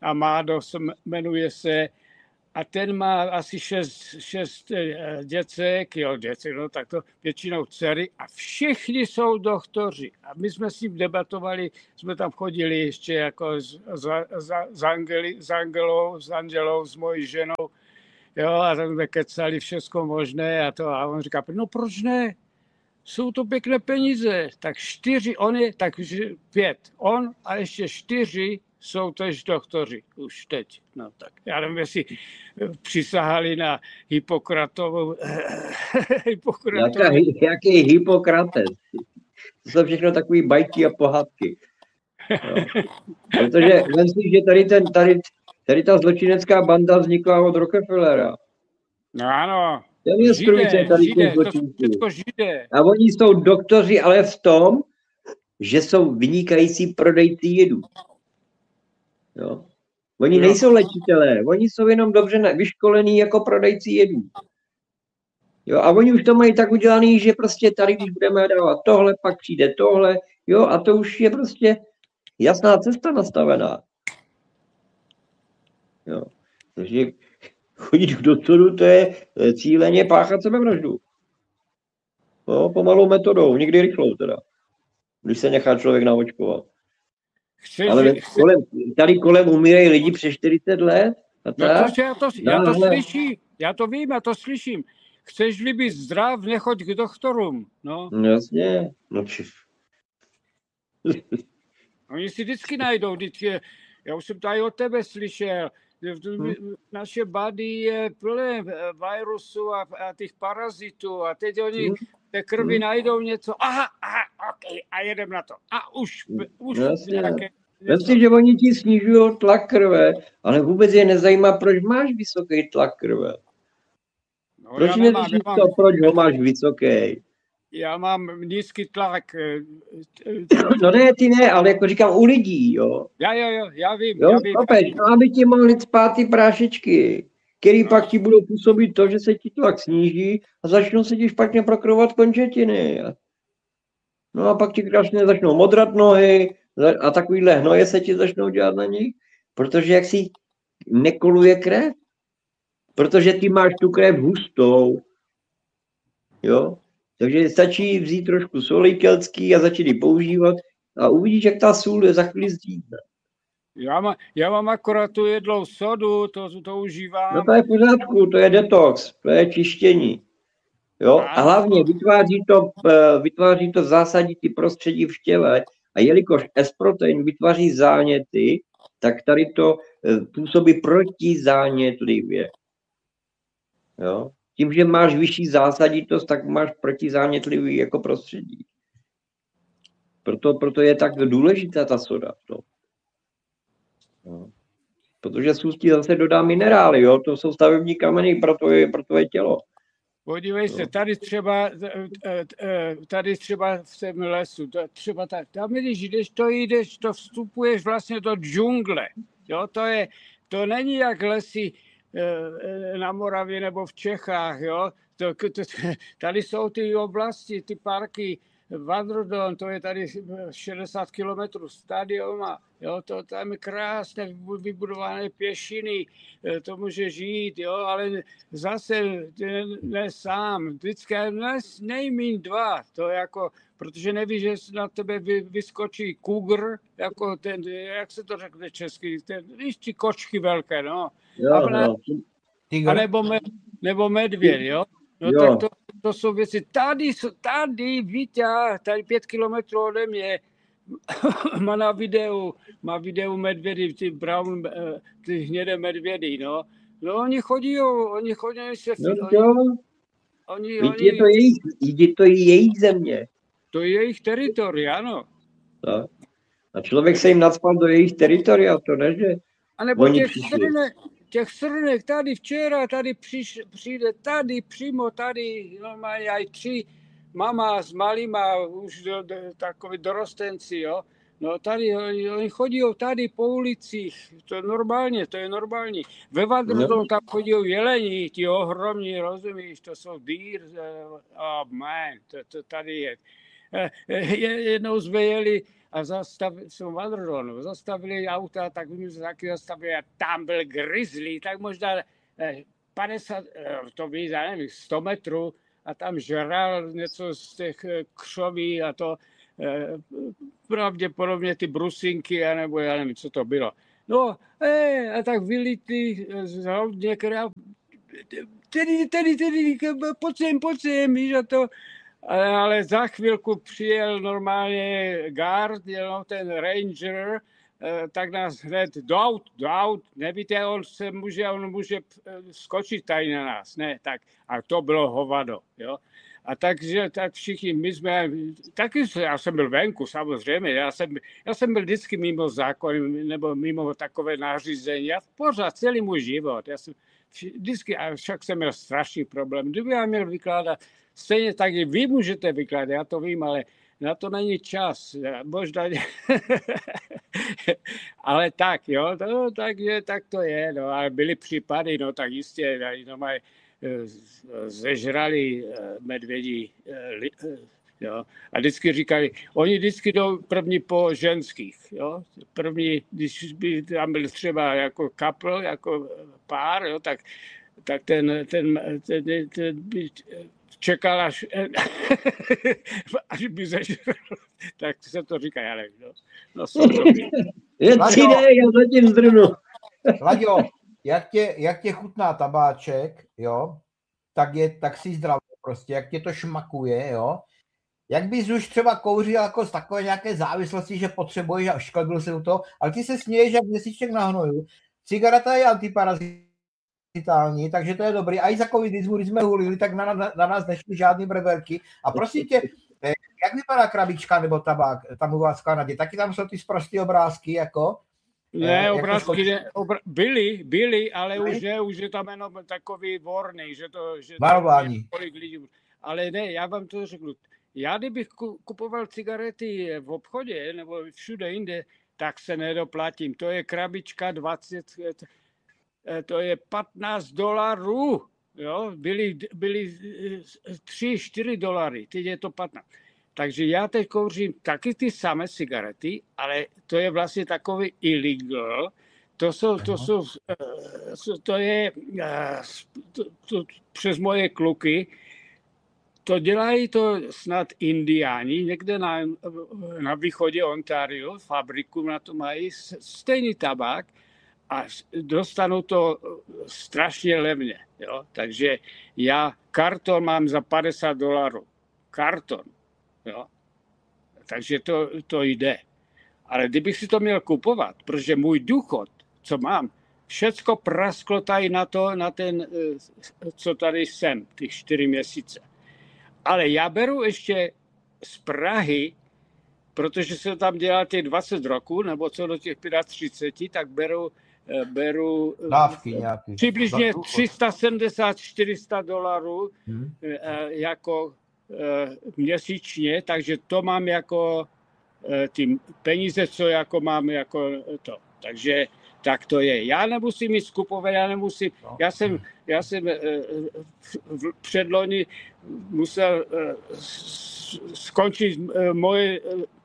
a má dost, jmenuje se, a ten má asi šest, šest děcek, jo, děcek, no tak to většinou dcery a všichni jsou doktoři. A my jsme s ním debatovali, jsme tam chodili ještě jako s, za, za, s, Angeli, s Angelou, s Angelou, s mojí ženou, jo, a tam jsme kecali všechno možné a to, a on říká, no proč ne? Jsou to pěkné peníze, tak čtyři, on je, tak pět, on a ještě čtyři jsou tež doktoři už teď. No tak já nevím, jestli přísahali na Hippokratovou. Jaká, jaký Hippokrates? To jsou všechno takové bajky a pohádky. No. Protože vem si, že tady, ten, tady, tady ta zločinecká banda vznikla od Rockefellera. No ano. Ten je strujce tady těch zločinců. A oni jsou doktoři, ale v tom, že jsou vynikající prodejci jedů. Jo. Oni nejsou léčitelé, oni jsou jenom dobře vyškolení jako prodejci jedů. Jo, a oni už to mají tak udělaný, že prostě tady, když budeme dávat tohle, pak přijde tohle, jo, a to už je prostě jasná cesta nastavená. Jo. Takže chodit k doktoru, to je cíleně páchat sebevraždu. Jo, pomalou metodou, někdy rychlou teda, když se nechá člověk naočkovat. Chceš, ale kolem, tady kolem umírají lidi přes čtyřicet let. A no to, já, to, já to slyším, já to vím, já to slyším. Chceš-li být zdrav, nechoď k doktorům. No. Jasně. No, či... Oni si vždycky najdou, vždycky, já už jsem tady od tebe slyšel, hmm. naše body je plné virusu a, a těch parazitů a teď oni hmm. té krvi hmm. najdou něco, aha, aha, ok, a jedem na to. A už, už nějaké... Myslím, že oni ti snižují tlak krve, ale vůbec je nezajímá, proč máš vysoký tlak krve. No, proč nevíš to, proč ho máš vysoký? Já mám nízký tlak. No ne, ty ne, ale jako říkám u lidí, jo. Já, jo, jo, já vím. Jo, já vím. Opět, no, aby ti mohli spát ty prášečky, který no. pak ti budou působit to, že se ti tlak sníží a začnou se ti špatně prokrovat končetiny. No a pak ti krásně začnou modrat nohy a takovýhle hnoje se ti začnou dělat na nich, protože jak si nekoluje krev, protože ty máš tu krev hustou, jo. Takže stačí vzít trošku soli keltský a začít ji používat a uvidíš, jak ta sůl za chvíli zdíhne. Já, má, já mám akorát tu jedlou sodu, to, to užívám. No to je v pořádku, to je detox, to je čištění. Jo? A hlavně vytváří to, vytváří to zásaditý prostředí v těle a jelikož S-protein vytváří záněty, tak tady to působí protizánětlivě. Jo? Tím, že máš vyšší zásaditost, tak máš protizánětlivý jako prostředí. Proto, proto je tak důležitá ta soda. No. No. Protože sůstí zase dodá minerály, jo? To jsou stavební kameny pro tvoje, pro tvoje tělo. Podívej se, tady třeba, tady třeba v tom lesu, třeba tak, tam když jdeš, to jdeš, to vstupuješ vlastně do džungle. Jo? To, je, to není jak lesy na Moravě nebo v Čechách, jo. To, to, tady jsou ty oblasti, ty parky, Vandrodon, to je tady šedesát kilometrů stadiona, jo, to tam je krásné vybudované pěšiny, to může žít, jo, ale zase ne, ne sám, vždycky ne, nejmíň dva, to jako, protože nevíš, že na tebe vy, vyskočí kugr, jako ten, jak se to řekne česky, ten, víš, ty kočky velké, no. Jo, ne, a nebo, med, nebo medvěd, jo. No jo. Tak to, to jsou věci. Tady, tady Vítě, tady pět kilometrů ode mě, má na videu, má videu medvědy, ty brown, ty hnědé medvědy, no. No oni chodí, oni chodí se... No to, oni, oni, je to jejich, je to jejich země. To je jejich teritoria, ano. Tak. A člověk se jim nacpal do jejich teritoria, to ne, že a nebo těch srnek, těch srnek, tady včera, tady přiš, přijde, tady, přímo tady, normálně aj tři, mama s malýma, už do, do, takový dorostenci, jo. No tady, oni, oni chodí tady po ulicích, to je normálně, to je normální. Ve Vandrodonu no. Tam chodí jelení, ti ohromní, rozumíš, to jsou dýr, oh man, to, to tady je. Jednou jsme jeli a zastavili, jsou Vadrodonu, zastavili auta, tak my se taky zastavili a tam byl grizzly, tak možná padesát, to víc, já nevím, sto metrů a tam žral něco z těch křoví a to pravděpodobně ty brusinky, anebo já nevím, co to bylo. No, e, a tak vylítli z hodně krav, tedy, tedy, tedy, pojď sem, pojď sem, víš, a to, ale, ale za chvilku přijel normálně guard, jenom ten ranger, tak nás hned do aut, do aut, nevíte, on se může, on může skočit tady na nás, ne, tak, a to bylo hovado, jo. A takže tak všichni, my jsme, taky já jsem byl venku, samozřejmě, já jsem, já jsem byl vždycky mimo zákon, nebo mimo takové nařízení, já pořád celý můj život, já jsem vždycky, a však jsem měl strašný problém, kdyby já měl vykládat, stejně tak i vy můžete vykládat, já to vím, ale na to není čas, možná, ale tak, jo, no, tak, tak to je, no, ale byly případy, no, tak jistě, no, mají, zežrali medvědí, jo, a vždycky říkali, oni vždycky jdou první po ženských, jo, první, když by tam byl třeba jako couple, jako pár, jo, tak, tak ten, ten, ten, ten, ten by čekal, až, až by zežral, tak se to říká, já nevím, no, no jsou dobrý. Je tři dny, já zatím zdrnu. Laďo, jak tě, jak tě chutná tabáček, jo, tak, je, tak si zdravý prostě, jak tě to šmakuje, jo. Jak bys už třeba kouřil jako z takové nějaké závislosti, že potřebuješ a šklebil se u toho, ale ty se směješ jak měsíček na hnoju. Cigareta je antiparazitální, takže to je dobrý. A i za covidismu, když jsme hulili, tak na, na, na nás nešly žádný breberky. A prosím tě, jak vypadá krabička nebo tabák tam u vás v Kanadě? Taky tam jsou ty sprostý obrázky, jako... Ne, obrázky ne, obr- byly, byly, ale už je, už je tam jenom takový vorný, že to... Že Varování. Kolik lidí, ale ne, já vám to řeknu. Já kdybych kupoval cigarety v obchodě nebo všude jinde, tak se nedoplatím. To je krabička dvacet, to je patnáct dolarů, jo, byly, byly tři, čtyři dolary, teď je to patnáct. Takže já teď kouřím taky ty samé cigarety, ale to je vlastně takový illegal. To jsou, to jsou, to je to, to, přes moje kluky. To dělají to snad Indiáni, někde na, na východě Ontario, fabriku na to mají stejný tabák a dostanou to strašně levně. Jo? Takže já karton mám za padesát dolarů. Karton. Jo? Takže to, to jde. Ale kdybych si to měl kupovat, protože můj důchod, co mám, všecko prasklo tady na to, na ten, co tady jsem, ty čtyři měsíce. Ale já beru ještě z Prahy, protože jsem tam dělal těch dvacet roků, nebo co do těch třicet pět, tak beru, beru dávky nějaký. Přibližně tři sta sedmdesát až čtyři sta dolarů hmm. jako měsíčně, takže to mám jako ty peníze, co jako mám jako to. Takže tak to je. Já nemusím mít skupovat, já nemusím, já jsem, já jsem v předloni musel skončit moje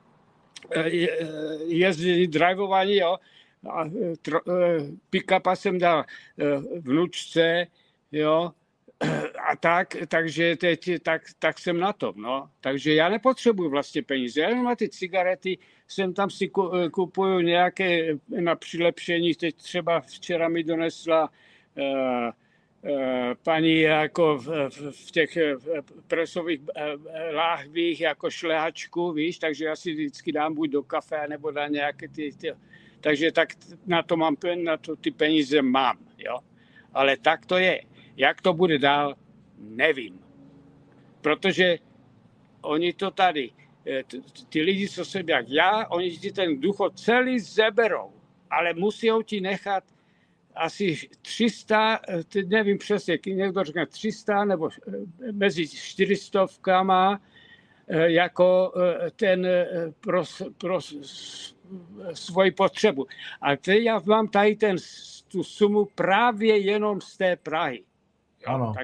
jezdit, drivování, jo, a pick-upa jsem dal vnučce, jo, a tak, takže teď, tak, tak jsem na tom, no. Takže já nepotřebuji vlastně peníze, já jenom na ty cigarety jsem tam si kupuju nějaké na přilepšení, teď třeba včera mi donesla uh, uh, paní jako v, v, v těch presových láhvích jako šlehačku, víš, takže já si vždycky dám buď do kafe, nebo na nějaké ty, ty takže tak na to mám, na to ty peníze mám, jo. Ale tak to je. Jak to bude dál, nevím. Protože oni to tady, ty lidi, co jsem jak já, oni ti ten důchod celý zeberou, ale musí ti nechat asi tři sta, teď nevím přesně, někdo říká tři sta nebo mezi čtyřistovkama jako ten pro, pro svoji potřebu. A teď já mám tady ten, tu sumu právě jenom z té Prahy. Jo, ano. Takže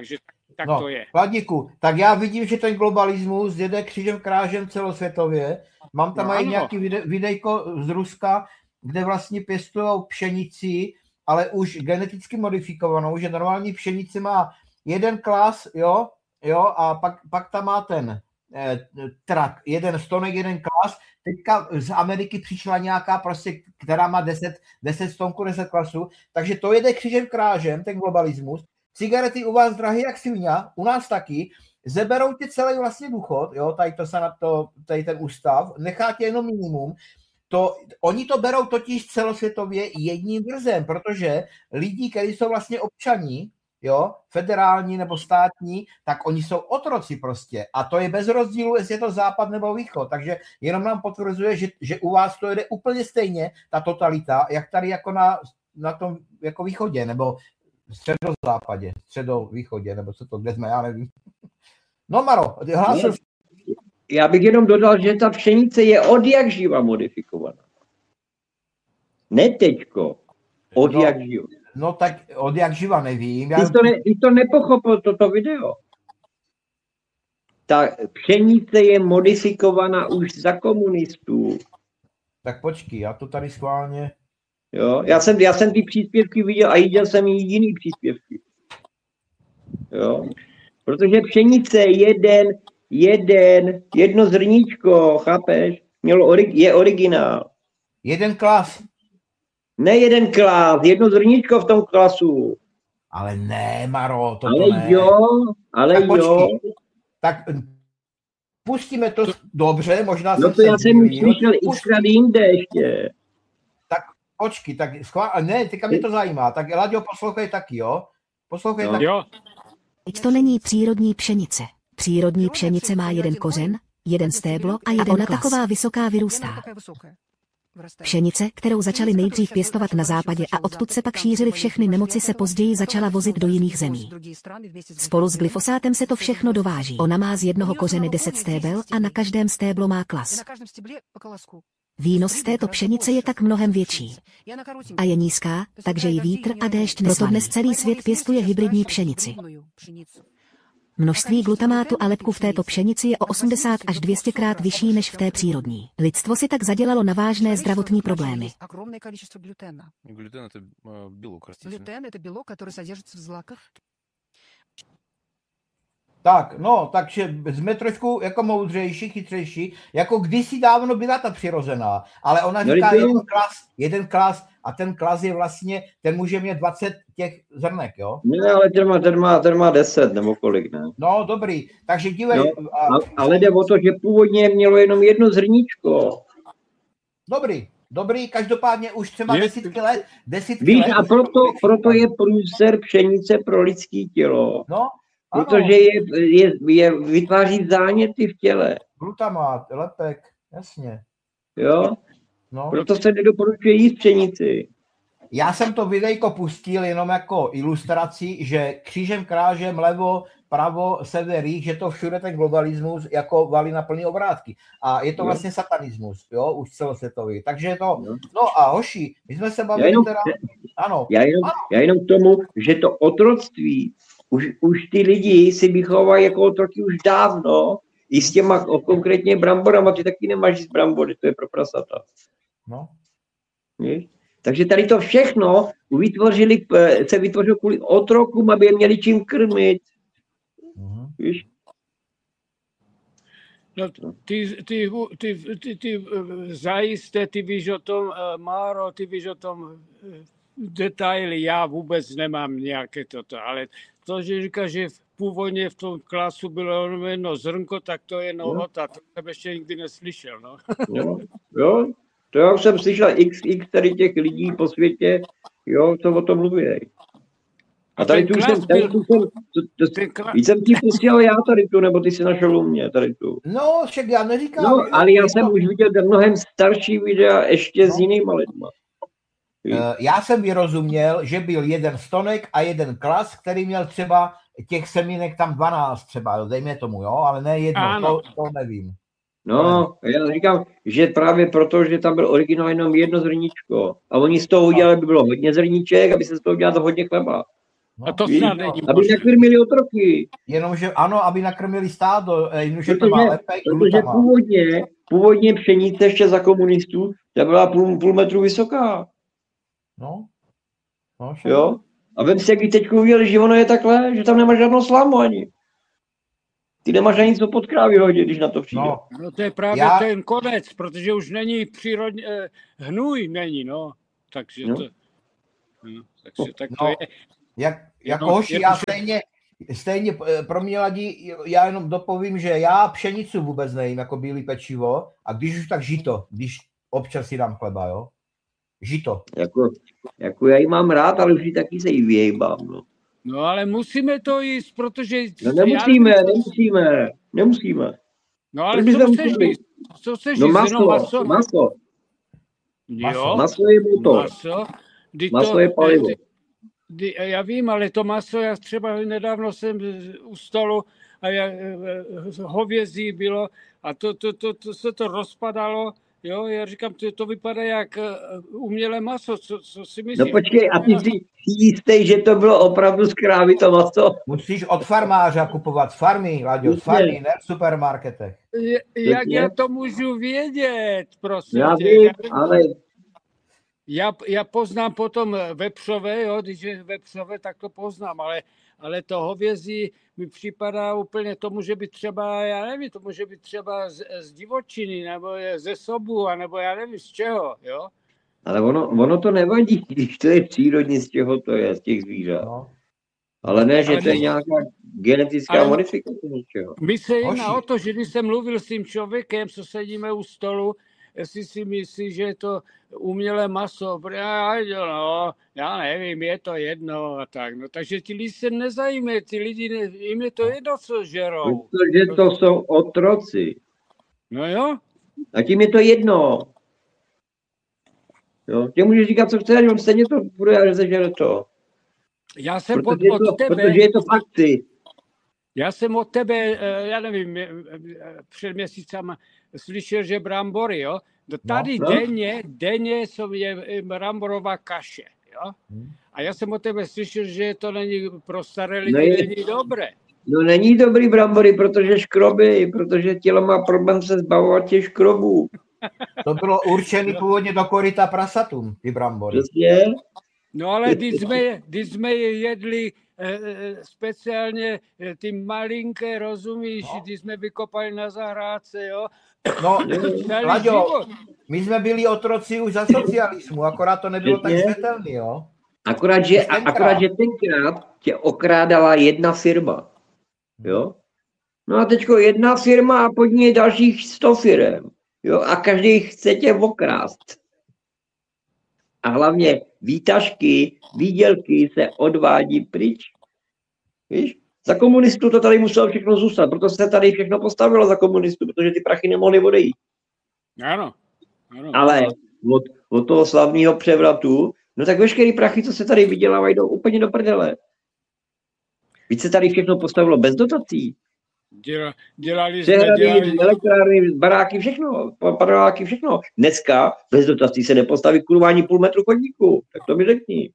Tak no, to je. Chladíku, tak já vidím, že ten globalismus jede křížem krážem celosvětově. Mám tam No, i ano. nějaký vide, videjko z Ruska, kde vlastně pěstujou pšenici, ale už geneticky modifikovanou, že normální pšenici má jeden klas, jo, jo, a pak, pak tam má ten eh, trak, jeden stonek, jeden klas. Teďka z Ameriky přišla nějaká prostě, která má deset, deset stonků, deset klasů, takže to jede křížem krážem, ten globalismus. Cigarety u vás drahé jak svině, u nás taky, zeberou ti celý vlastně důchod, jo, tady to se na to, tady ten ústav, nechá tě jenom minimum. To, oni to berou totiž celosvětově jedním vrzem, protože lidi, kteří jsou vlastně občaní, jo, federální nebo státní, tak oni jsou otroci prostě. A to je bez rozdílu, jestli je to západ nebo východ. Takže jenom nám potvrzuje, že, že u vás to jde úplně stejně, ta totalita, jak tady jako na, na tom jako východě, nebo středozápadě, středovýchodě, nebo co to, kde jsme, já nevím. No Maro, hlásil. Já bych jenom dodal, že ta pšenice je od jak živa modifikovaná. Ne teďko, od no, jak živa. No tak od jak živa nevím. Já... Ty, to ne, ty to nepochopil, toto video. Ta pšenice je modifikovaná už za komunistů. Tak počkej, já to tady schválně... Jo? Já, jsem, já jsem ty příspěvky viděl a viděl jsem i jiný příspěvky. Jo? Protože pšenice je jeden, jeden, jedno zrníčko, chápeš? Mělo, je originál. Jeden klas. Ne jeden klas, jedno zrníčko v tom klasu. Ale ne, Maro, to ale ne. jo, ale tak jo. Počkej, tak pustíme to dobře, možná no jsem to se já jsem už slyšel xkrát jinde ještě. Tak počkej, tak schvál, ne, teďka mě to zajímá, tak Laďo, poslouchej taky, jo? Poslouchej no, taky. Jo. Teď to není přírodní pšenice. Přírodní pšenice má jeden kořen, jeden stéblo a jedna taková vysoká vyrůstá. Pšenice, kterou začali nejdřív pěstovat na západě a odtud se pak šířily všechny nemoci, se později začala vozit do jiných zemí. Spolu s glyfosátem se to všechno dováží. Ona má z jednoho kořene deset stébel a na každém stéblo má klas. Výnos z této pšenice je tak mnohem větší. A je nízká, takže ji vítr a déšť nesmí. Proto dnes celý svět pěstuje hybridní pšenici. Množství glutamátu a lepku v této pšenici je o osmdesát až dvě stě krát vyšší než v té přírodní. Lidstvo si tak zadělalo na vážné zdravotní problémy. Глютен это белок растительный. Глютен это белок, который содержится в злаках. Tak, no, takže jsme trošku jako moudřejší, chytřejší, jako kdysi dávno byla ta přirozená, ale ona říká no, jeden klas, jeden klas a ten klas je vlastně, ten může mít dvacet těch zrnek, jo? Ne, ale ten má, ten má, ten má deset nebo kolik, ne? No, dobrý, takže dívej. No, a, ale jde o to, že původně mělo jenom jedno zrníčko. Dobrý, dobrý, každopádně už třeba je, desítky let, desítky víš, let. a proto, proto je průser pšenice pro lidské tělo. No, protože je, je, je, vytváří záněty v těle. Glutamát, lepek, jasně. Jo? No. Proto se nedoporučuje jíst pšenici. Já jsem to videjko pustil jenom jako ilustraci, že křížem krážem levo, pravo, sever, jih, že to všude ten globalismus jako valí na plný obrátky. A je to no. vlastně satanismus, jo, už celosvětový. Takže to, no, no a hoši, my jsme se bavili jenom, teda, ano. Já jenom, ano. já jenom k tomu, že to otroctví, už, už ty lidi si vychovají jako otroky už dávno, i s těma konkrétně bramborama, ty taky nemáš jíst brambory, to je pro prasata. No. Víš? Takže tady to všechno vytvořili, se vytvořilo kvůli otrokům, aby je měli čím krmit. Uh-huh. Víš? No, ty, ty, ty, ty, ty zajisté, ty víš o tom, Máro, ty víš o tom detaily, já vůbec nemám nějaké toto, ale to, že říká, že původně v tom klasu bylo jenom jedno zrnko, tak to je nohota, to jsem ještě nikdy neslyšel. No. Jo, jo, to já jsem slyšel x, x tady těch lidí po světě, jo, co o tom mluví. A tady tu jsem, tady tu jsem, to, to, víc jsem ti posílal já tady tu, nebo ty si našel u mě tady tu. No, však já neříkám. No, ale já jsem to... už viděl mnohem starší videa ještě no. s jinýma lidma. Já jsem vyrozuměl, že byl jeden stonek a jeden klas, který měl třeba těch semínek tam dvanáct třeba, dejme tomu, jo, ale ne jedno, to, to nevím. No, já říkám, že právě proto, že tam byl originál jenom jedno zrníčko a oni z toho udělali, aby bylo hodně zrníček, aby se z toho udělalo hodně chleba. No. A to snad není aby nakrmili otroky. Jenomže ano, aby nakrmili stádo, jenomže to má lepek. Protože původně, původně pšenice ještě za komunistů, ta byla půl, půl metru vysoká. No. no jo? A vem si, jak teď uvěděli, že ono je takhle, že tam nemáš žádnou slámu ani. Ty nemáš ani co pod krávy hodit, když na to přijde. No, no to je právě Já... ten konec, protože už není přírodně, eh, hnůj není, no. Takže no. to, no, takže tak to no, je. Jak, jako no, hoši, já stejně, stejně pro mě ladí, já jenom dopovím, že já pšenicu vůbec nejím, jako bílý pečivo, a když už tak žito, když občas si dám chleba, jo. Žito. Jako, jako já ji mám rád, ale už ji taky se jí vyjebám, no. No ale musíme to jíst, protože... No nemusíme, já... nemusíme, nemusíme. No ale co chceš jíst? Co chceš no jíst? maso, maso, maso. Jo? Maso je motor. Maso, maso to, je palivo. Kdy, já vím, ale to maso, já třeba nedávno jsem u stolu a já, hovězí bylo a to, to, to, to se to rozpadalo. Jo, já říkám, to, to vypadá jak umělé maso, co, co si myslíš? No počkej, a ty jsi jistý, že to bylo opravdu z krávy to maso? Musíš od farmáře kupovat, z farmy, Laďo, z farmy, ne v supermarketech. Je, jak já to můžu vědět, prosím já tě? Vím, já, ale... já, já poznám potom vepřové, jo, když je vepřové, tak to poznám, ale, ale to hovězí mi připadá úplně, to může být třeba, já nevím, to může být třeba z, z divočiny, nebo ze sobu, nebo já nevím z čeho, jo. Ale ono, ono to nevadí, když to je přírodní, z čeho to je, z těch zvířat. No. Ale ne, že ale to je nějaká genetická ale modifikace něčeho. My se jedná o to, že když jsem mluvil s tím člověkem, co sedíme u stolu, jestli si myslí, že je to umělé maso, já, no, já nevím, je to jedno a tak. No, takže ti lidi se nezajímají, ty lidi, ne, jim je to jedno, co žerou. Protože to jsou otroci. No jo. A tím je to jedno. Jo, tě můžeš říkat, co chceš, on stejně to bude, ale zežere to. Já jsem protože od, od to, tebe... Protože je to fakty. Já jsem od tebe, já nevím, před měsícama slyšel, že brambory, jo? Tady no, no. denně, denně je bramborová kaše, jo? A já jsem od tebe slyšel, že to není pro staré lidi, no je, není dobré. No není dobrý brambory, protože škroby, protože tělo má problém se zbavovat těch škrobů. To bylo určené původně do koryta prasatům, ty brambory. Přesně. No ale když jsme, když jsme je jedli eh, speciálně ty malinké, rozumíš, no. Když jsme vykopali na zahrádce, jo. No, Laďo, my jsme byli otroci už za socialismu, akorát to nebylo tak světelný, jo. Akorát že, akorát, že tenkrát tě okrádala jedna firma, jo. No a teďko jedna firma a pod ní je dalších sto firem, jo. A každý chce tě okrást. A hlavně výtažky, výdělky se odvádí pryč. Víš? Za komunistů to tady muselo všechno zůstat, proto se tady všechno postavilo za komunistů, protože ty prachy nemohly odejít. Ano. ano Ale od, od toho slavného převratu, no tak veškerý prachy, co se tady vydělávají, jdou úplně do prdele. Víc se tady všechno postavilo bez dotací. Děla, dělali jsme, dělali... elektrárny, baráky, všechno, paneláky, všechno. Dneska bez dotací se nepostaví kurva ani půl metru chodníku, tak to mi řekni.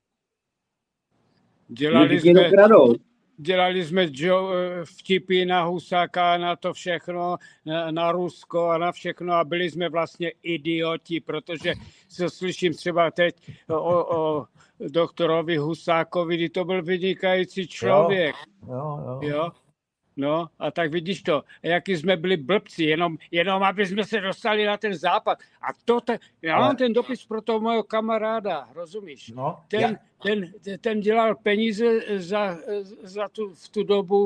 Dělali jsme, dělali jsme vtipy na Husáka, na to všechno, na, na Rusko a na všechno a byli jsme vlastně idioti, protože se slyším třeba teď o, o doktorovi Husákovi, kdy to byl vynikající člověk. Jo, jo, jo. jo? No a tak vidíš to, jaký jsme byli blbci, jenom, jenom aby jsme se dostali na ten západ. A to, te, já mám Ale... ten dopis pro toho mého kamaráda, rozumíš? No, ten, já... ten, ten dělal peníze za, za tu, v tu dobu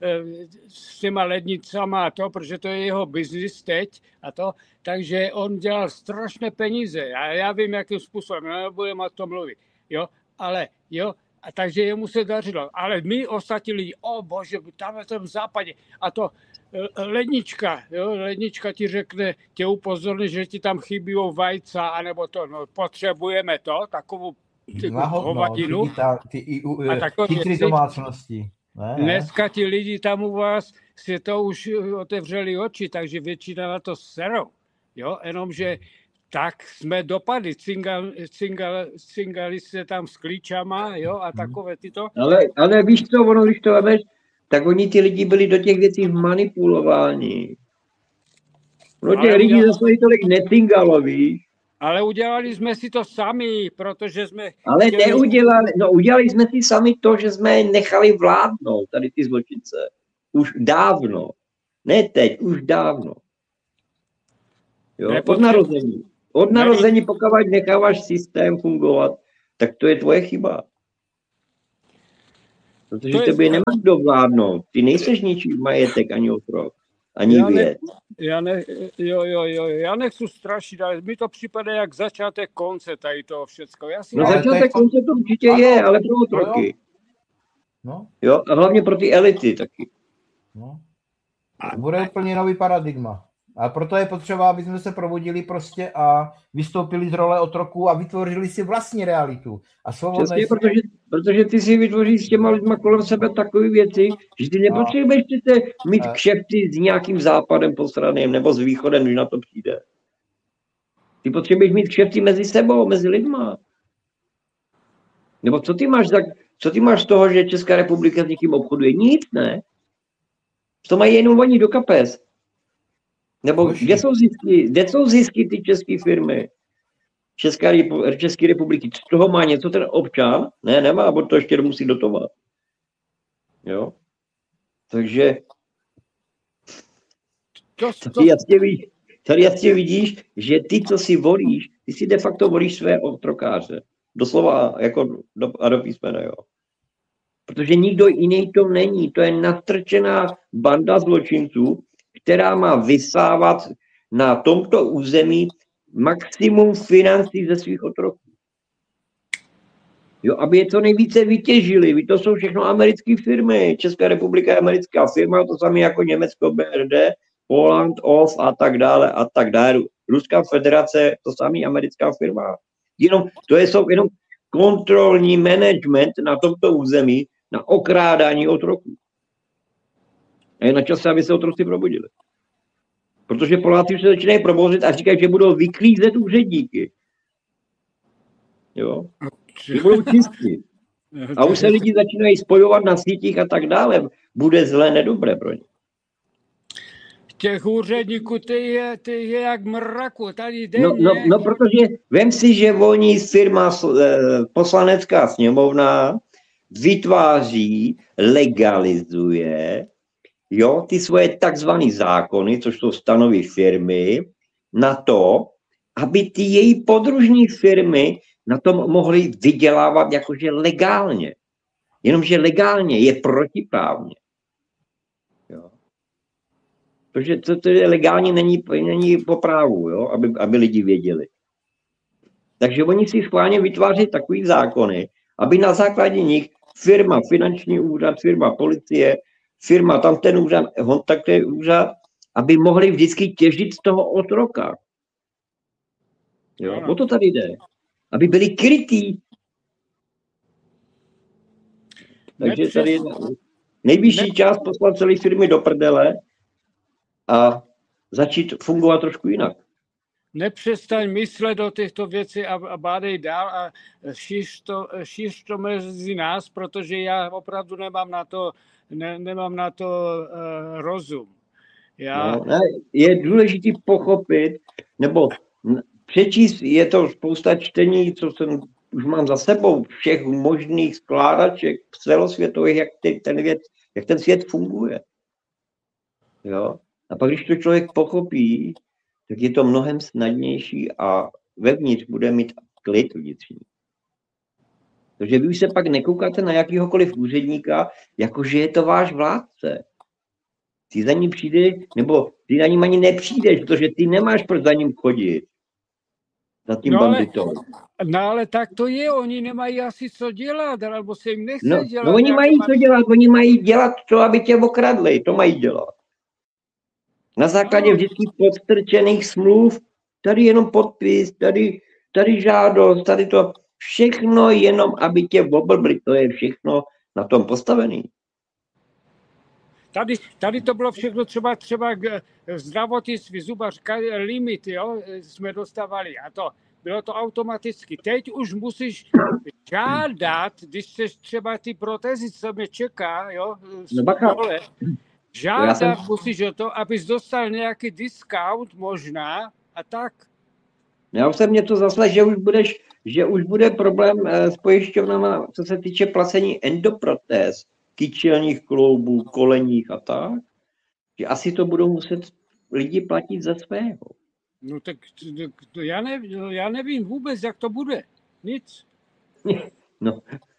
s těma lednicama a to, protože to je jeho biznis teď a to, takže on dělal strašné peníze. A já vím, jakým způsobem, nebudeme o tom mluvit, jo, ale jo, a takže jemu se dařilo. Ale my ostatní lidi, o bože, tam na tom západě. A to lednička, jo, lednička ti řekne, tě upozorní, že ti tam chybí vajca, anebo to, no, potřebujeme to, takovou hovadinu. Ty chytrý domácnosti. Ne, ne. Dneska ti lidi tam u vás si to už otevřeli oči, takže většina na to serou. Jo, jenomže tak jsme dopadli. Cingal, cingal, cingali se tam s klíčama, jo, a takové tyto. Ale, ale víš co, ono, když to vemeš, tak oni ty lidi byli do těch věcí manipulováni. No těch lidí zase tolik necingalo, víš. Ale udělali jsme si to sami, protože jsme... Ale chtěli... neudělali, no udělali jsme si sami to, že jsme nechali vládnout tady ty zločince. Už dávno. Ne teď, už dávno. Jo, od narození. Od narození, pokud necháváš systém fungovat, tak to je tvoje chyba. Protože tebe je... nemáš kdo vládnout. Ty nejseš ničí majetek ani otrok. Ani já věc. Ne, já ne, jo, jo, jo, já nechci strašit, ale mi to připadá jak začátek konce tady toho všecko. Já si no začátek to... konce to určitě ano, je, ale pro otroky. No. Jo, a hlavně pro ty elity taky. No. A bude úplně nový paradigma. A proto je potřeba, aby jsme se probudili prostě a vystoupili z role otroků a vytvořili si vlastní realitu. A svobodné... Přesně, protože, protože ty si vytvoříš s těma lidma kolem sebe takové věci, že ty nepotřebuješ přece mít a... kšefty s nějakým západem posraným nebo s východem, když na to přijde. Ty potřebuješ mít kšefty mezi sebou, mezi lidma. Nebo co ty máš, tak, co ty máš z toho, že Česká republika s někým obchoduje? Nic, ne? To mají jenom oni do kapes. Nebo kde jsou zisky, kde jsou zisky ty české firmy? Česká, České republiky, z toho má něco ten občan? Ne, nemá, bo to ještě musí dotovat. Jo? Takže tady jasně, vidíš, tady jasně vidíš, že ty, co si volíš, ty si de facto volíš své otrokáře. Doslova jako do, a do písmene, jo. Protože nikdo jiný to není. To je nastrčená banda zločinců, která má vysávat na tomto území maximum financí ze svých otroků. Jo, aby je co nejvíce vytěžili. To jsou všechno americké firmy. Česká republika je americká firma, to samé jako Německo, B R D, Poland, O F a tak dále a tak dále. Ruská federace, to samé americká firma. Jenom, to je jsou jenom kontrolní management na tomto území na okrádání otroků. A je na čase, aby se otroci probudili. Protože Poláci už se začínají probudit a říkají, že budou vyklízet úředníky. Jo? Že budou čistí. A už se lidi začínají spojovat na sítích a tak dále. Bude zlé, nedobré pro ně. Těch úředníků, ty je, ty je jak mraku, tady denně. No, no, no, protože vem si, že volní firma, poslanecká sněmovna, vytváří, legalizuje, jo, ty svoje takzvané zákony, což jsou stanovy firmy, na to, aby ty její podružní firmy na tom mohly vydělávat jakože legálně. Jenomže legálně je protiprávně. Jo. Protože to, to je legálně není, není po právu, jo, aby, aby lidi věděli. Takže oni si schválně vytváří takový zákony, aby na základě nich firma, finanční úřad, firma policie, firma, tam ten úřad, on tak ten úřad, aby mohli vždycky těžit z toho otroka. Jo, o to tady jde. Aby byli krytí. Takže tady je nejvyšší čas poslat celé firmy do prdele a začít fungovat trošku jinak. Nepřestaň myslet do těchto věcí a, a bádej dál a šíř to, šíř to mezi nás, protože já opravdu nemám na to, ne, nemám na to uh, rozum. Já... No, ne, je důležité pochopit, nebo přečíst, je to spousta čtení, co jsem už mám za sebou, všech možných skládaček celosvětových, jak ten, věc, jak ten svět funguje. Jo? A pak, když to člověk pochopí, tak je to mnohem snadnější a vevnitř bude mít klid vnitřní. Takže vy už se pak nekoukáte na jakýhokoliv úředníka, jakože je to váš vládce. Ty za ním přijde, nebo ty za ním ani nepřijdeš, protože ty nemáš proč za ním chodit. Za tím no banditou. Ale, no ale tak to je, oni nemají asi co dělat, alebo se jim nechce no, dělat. No oni mají co dělat, oni mají dělat to, aby tě okradli, to mají dělat. Na základě vždycky podstrčených smluv, tady jenom podpis, tady, tady žádost, tady to, všechno jenom, aby tě oblbli, to je všechno na tom postavený. Tady, tady to bylo všechno třeba, třeba k zdravotnictví, zubařka, limit, jo, jsme dostávali a to, bylo to automaticky. Teď už musíš žádat, když chceš třeba ty protézy, co mě čeká, jo, No bacha. dole, žádat jsem... musíš o to, abys dostal nějaký discount možná a tak. Já už jsem mě to zasle, že už budeš, že už bude problém s pojišťovnama, co se týče placení endoprotéz, kyčelních kloubů, koleních a tak, že asi to budou muset lidi platit ze svého. No tak to já, ne, já nevím vůbec, jak to bude. Nic. No,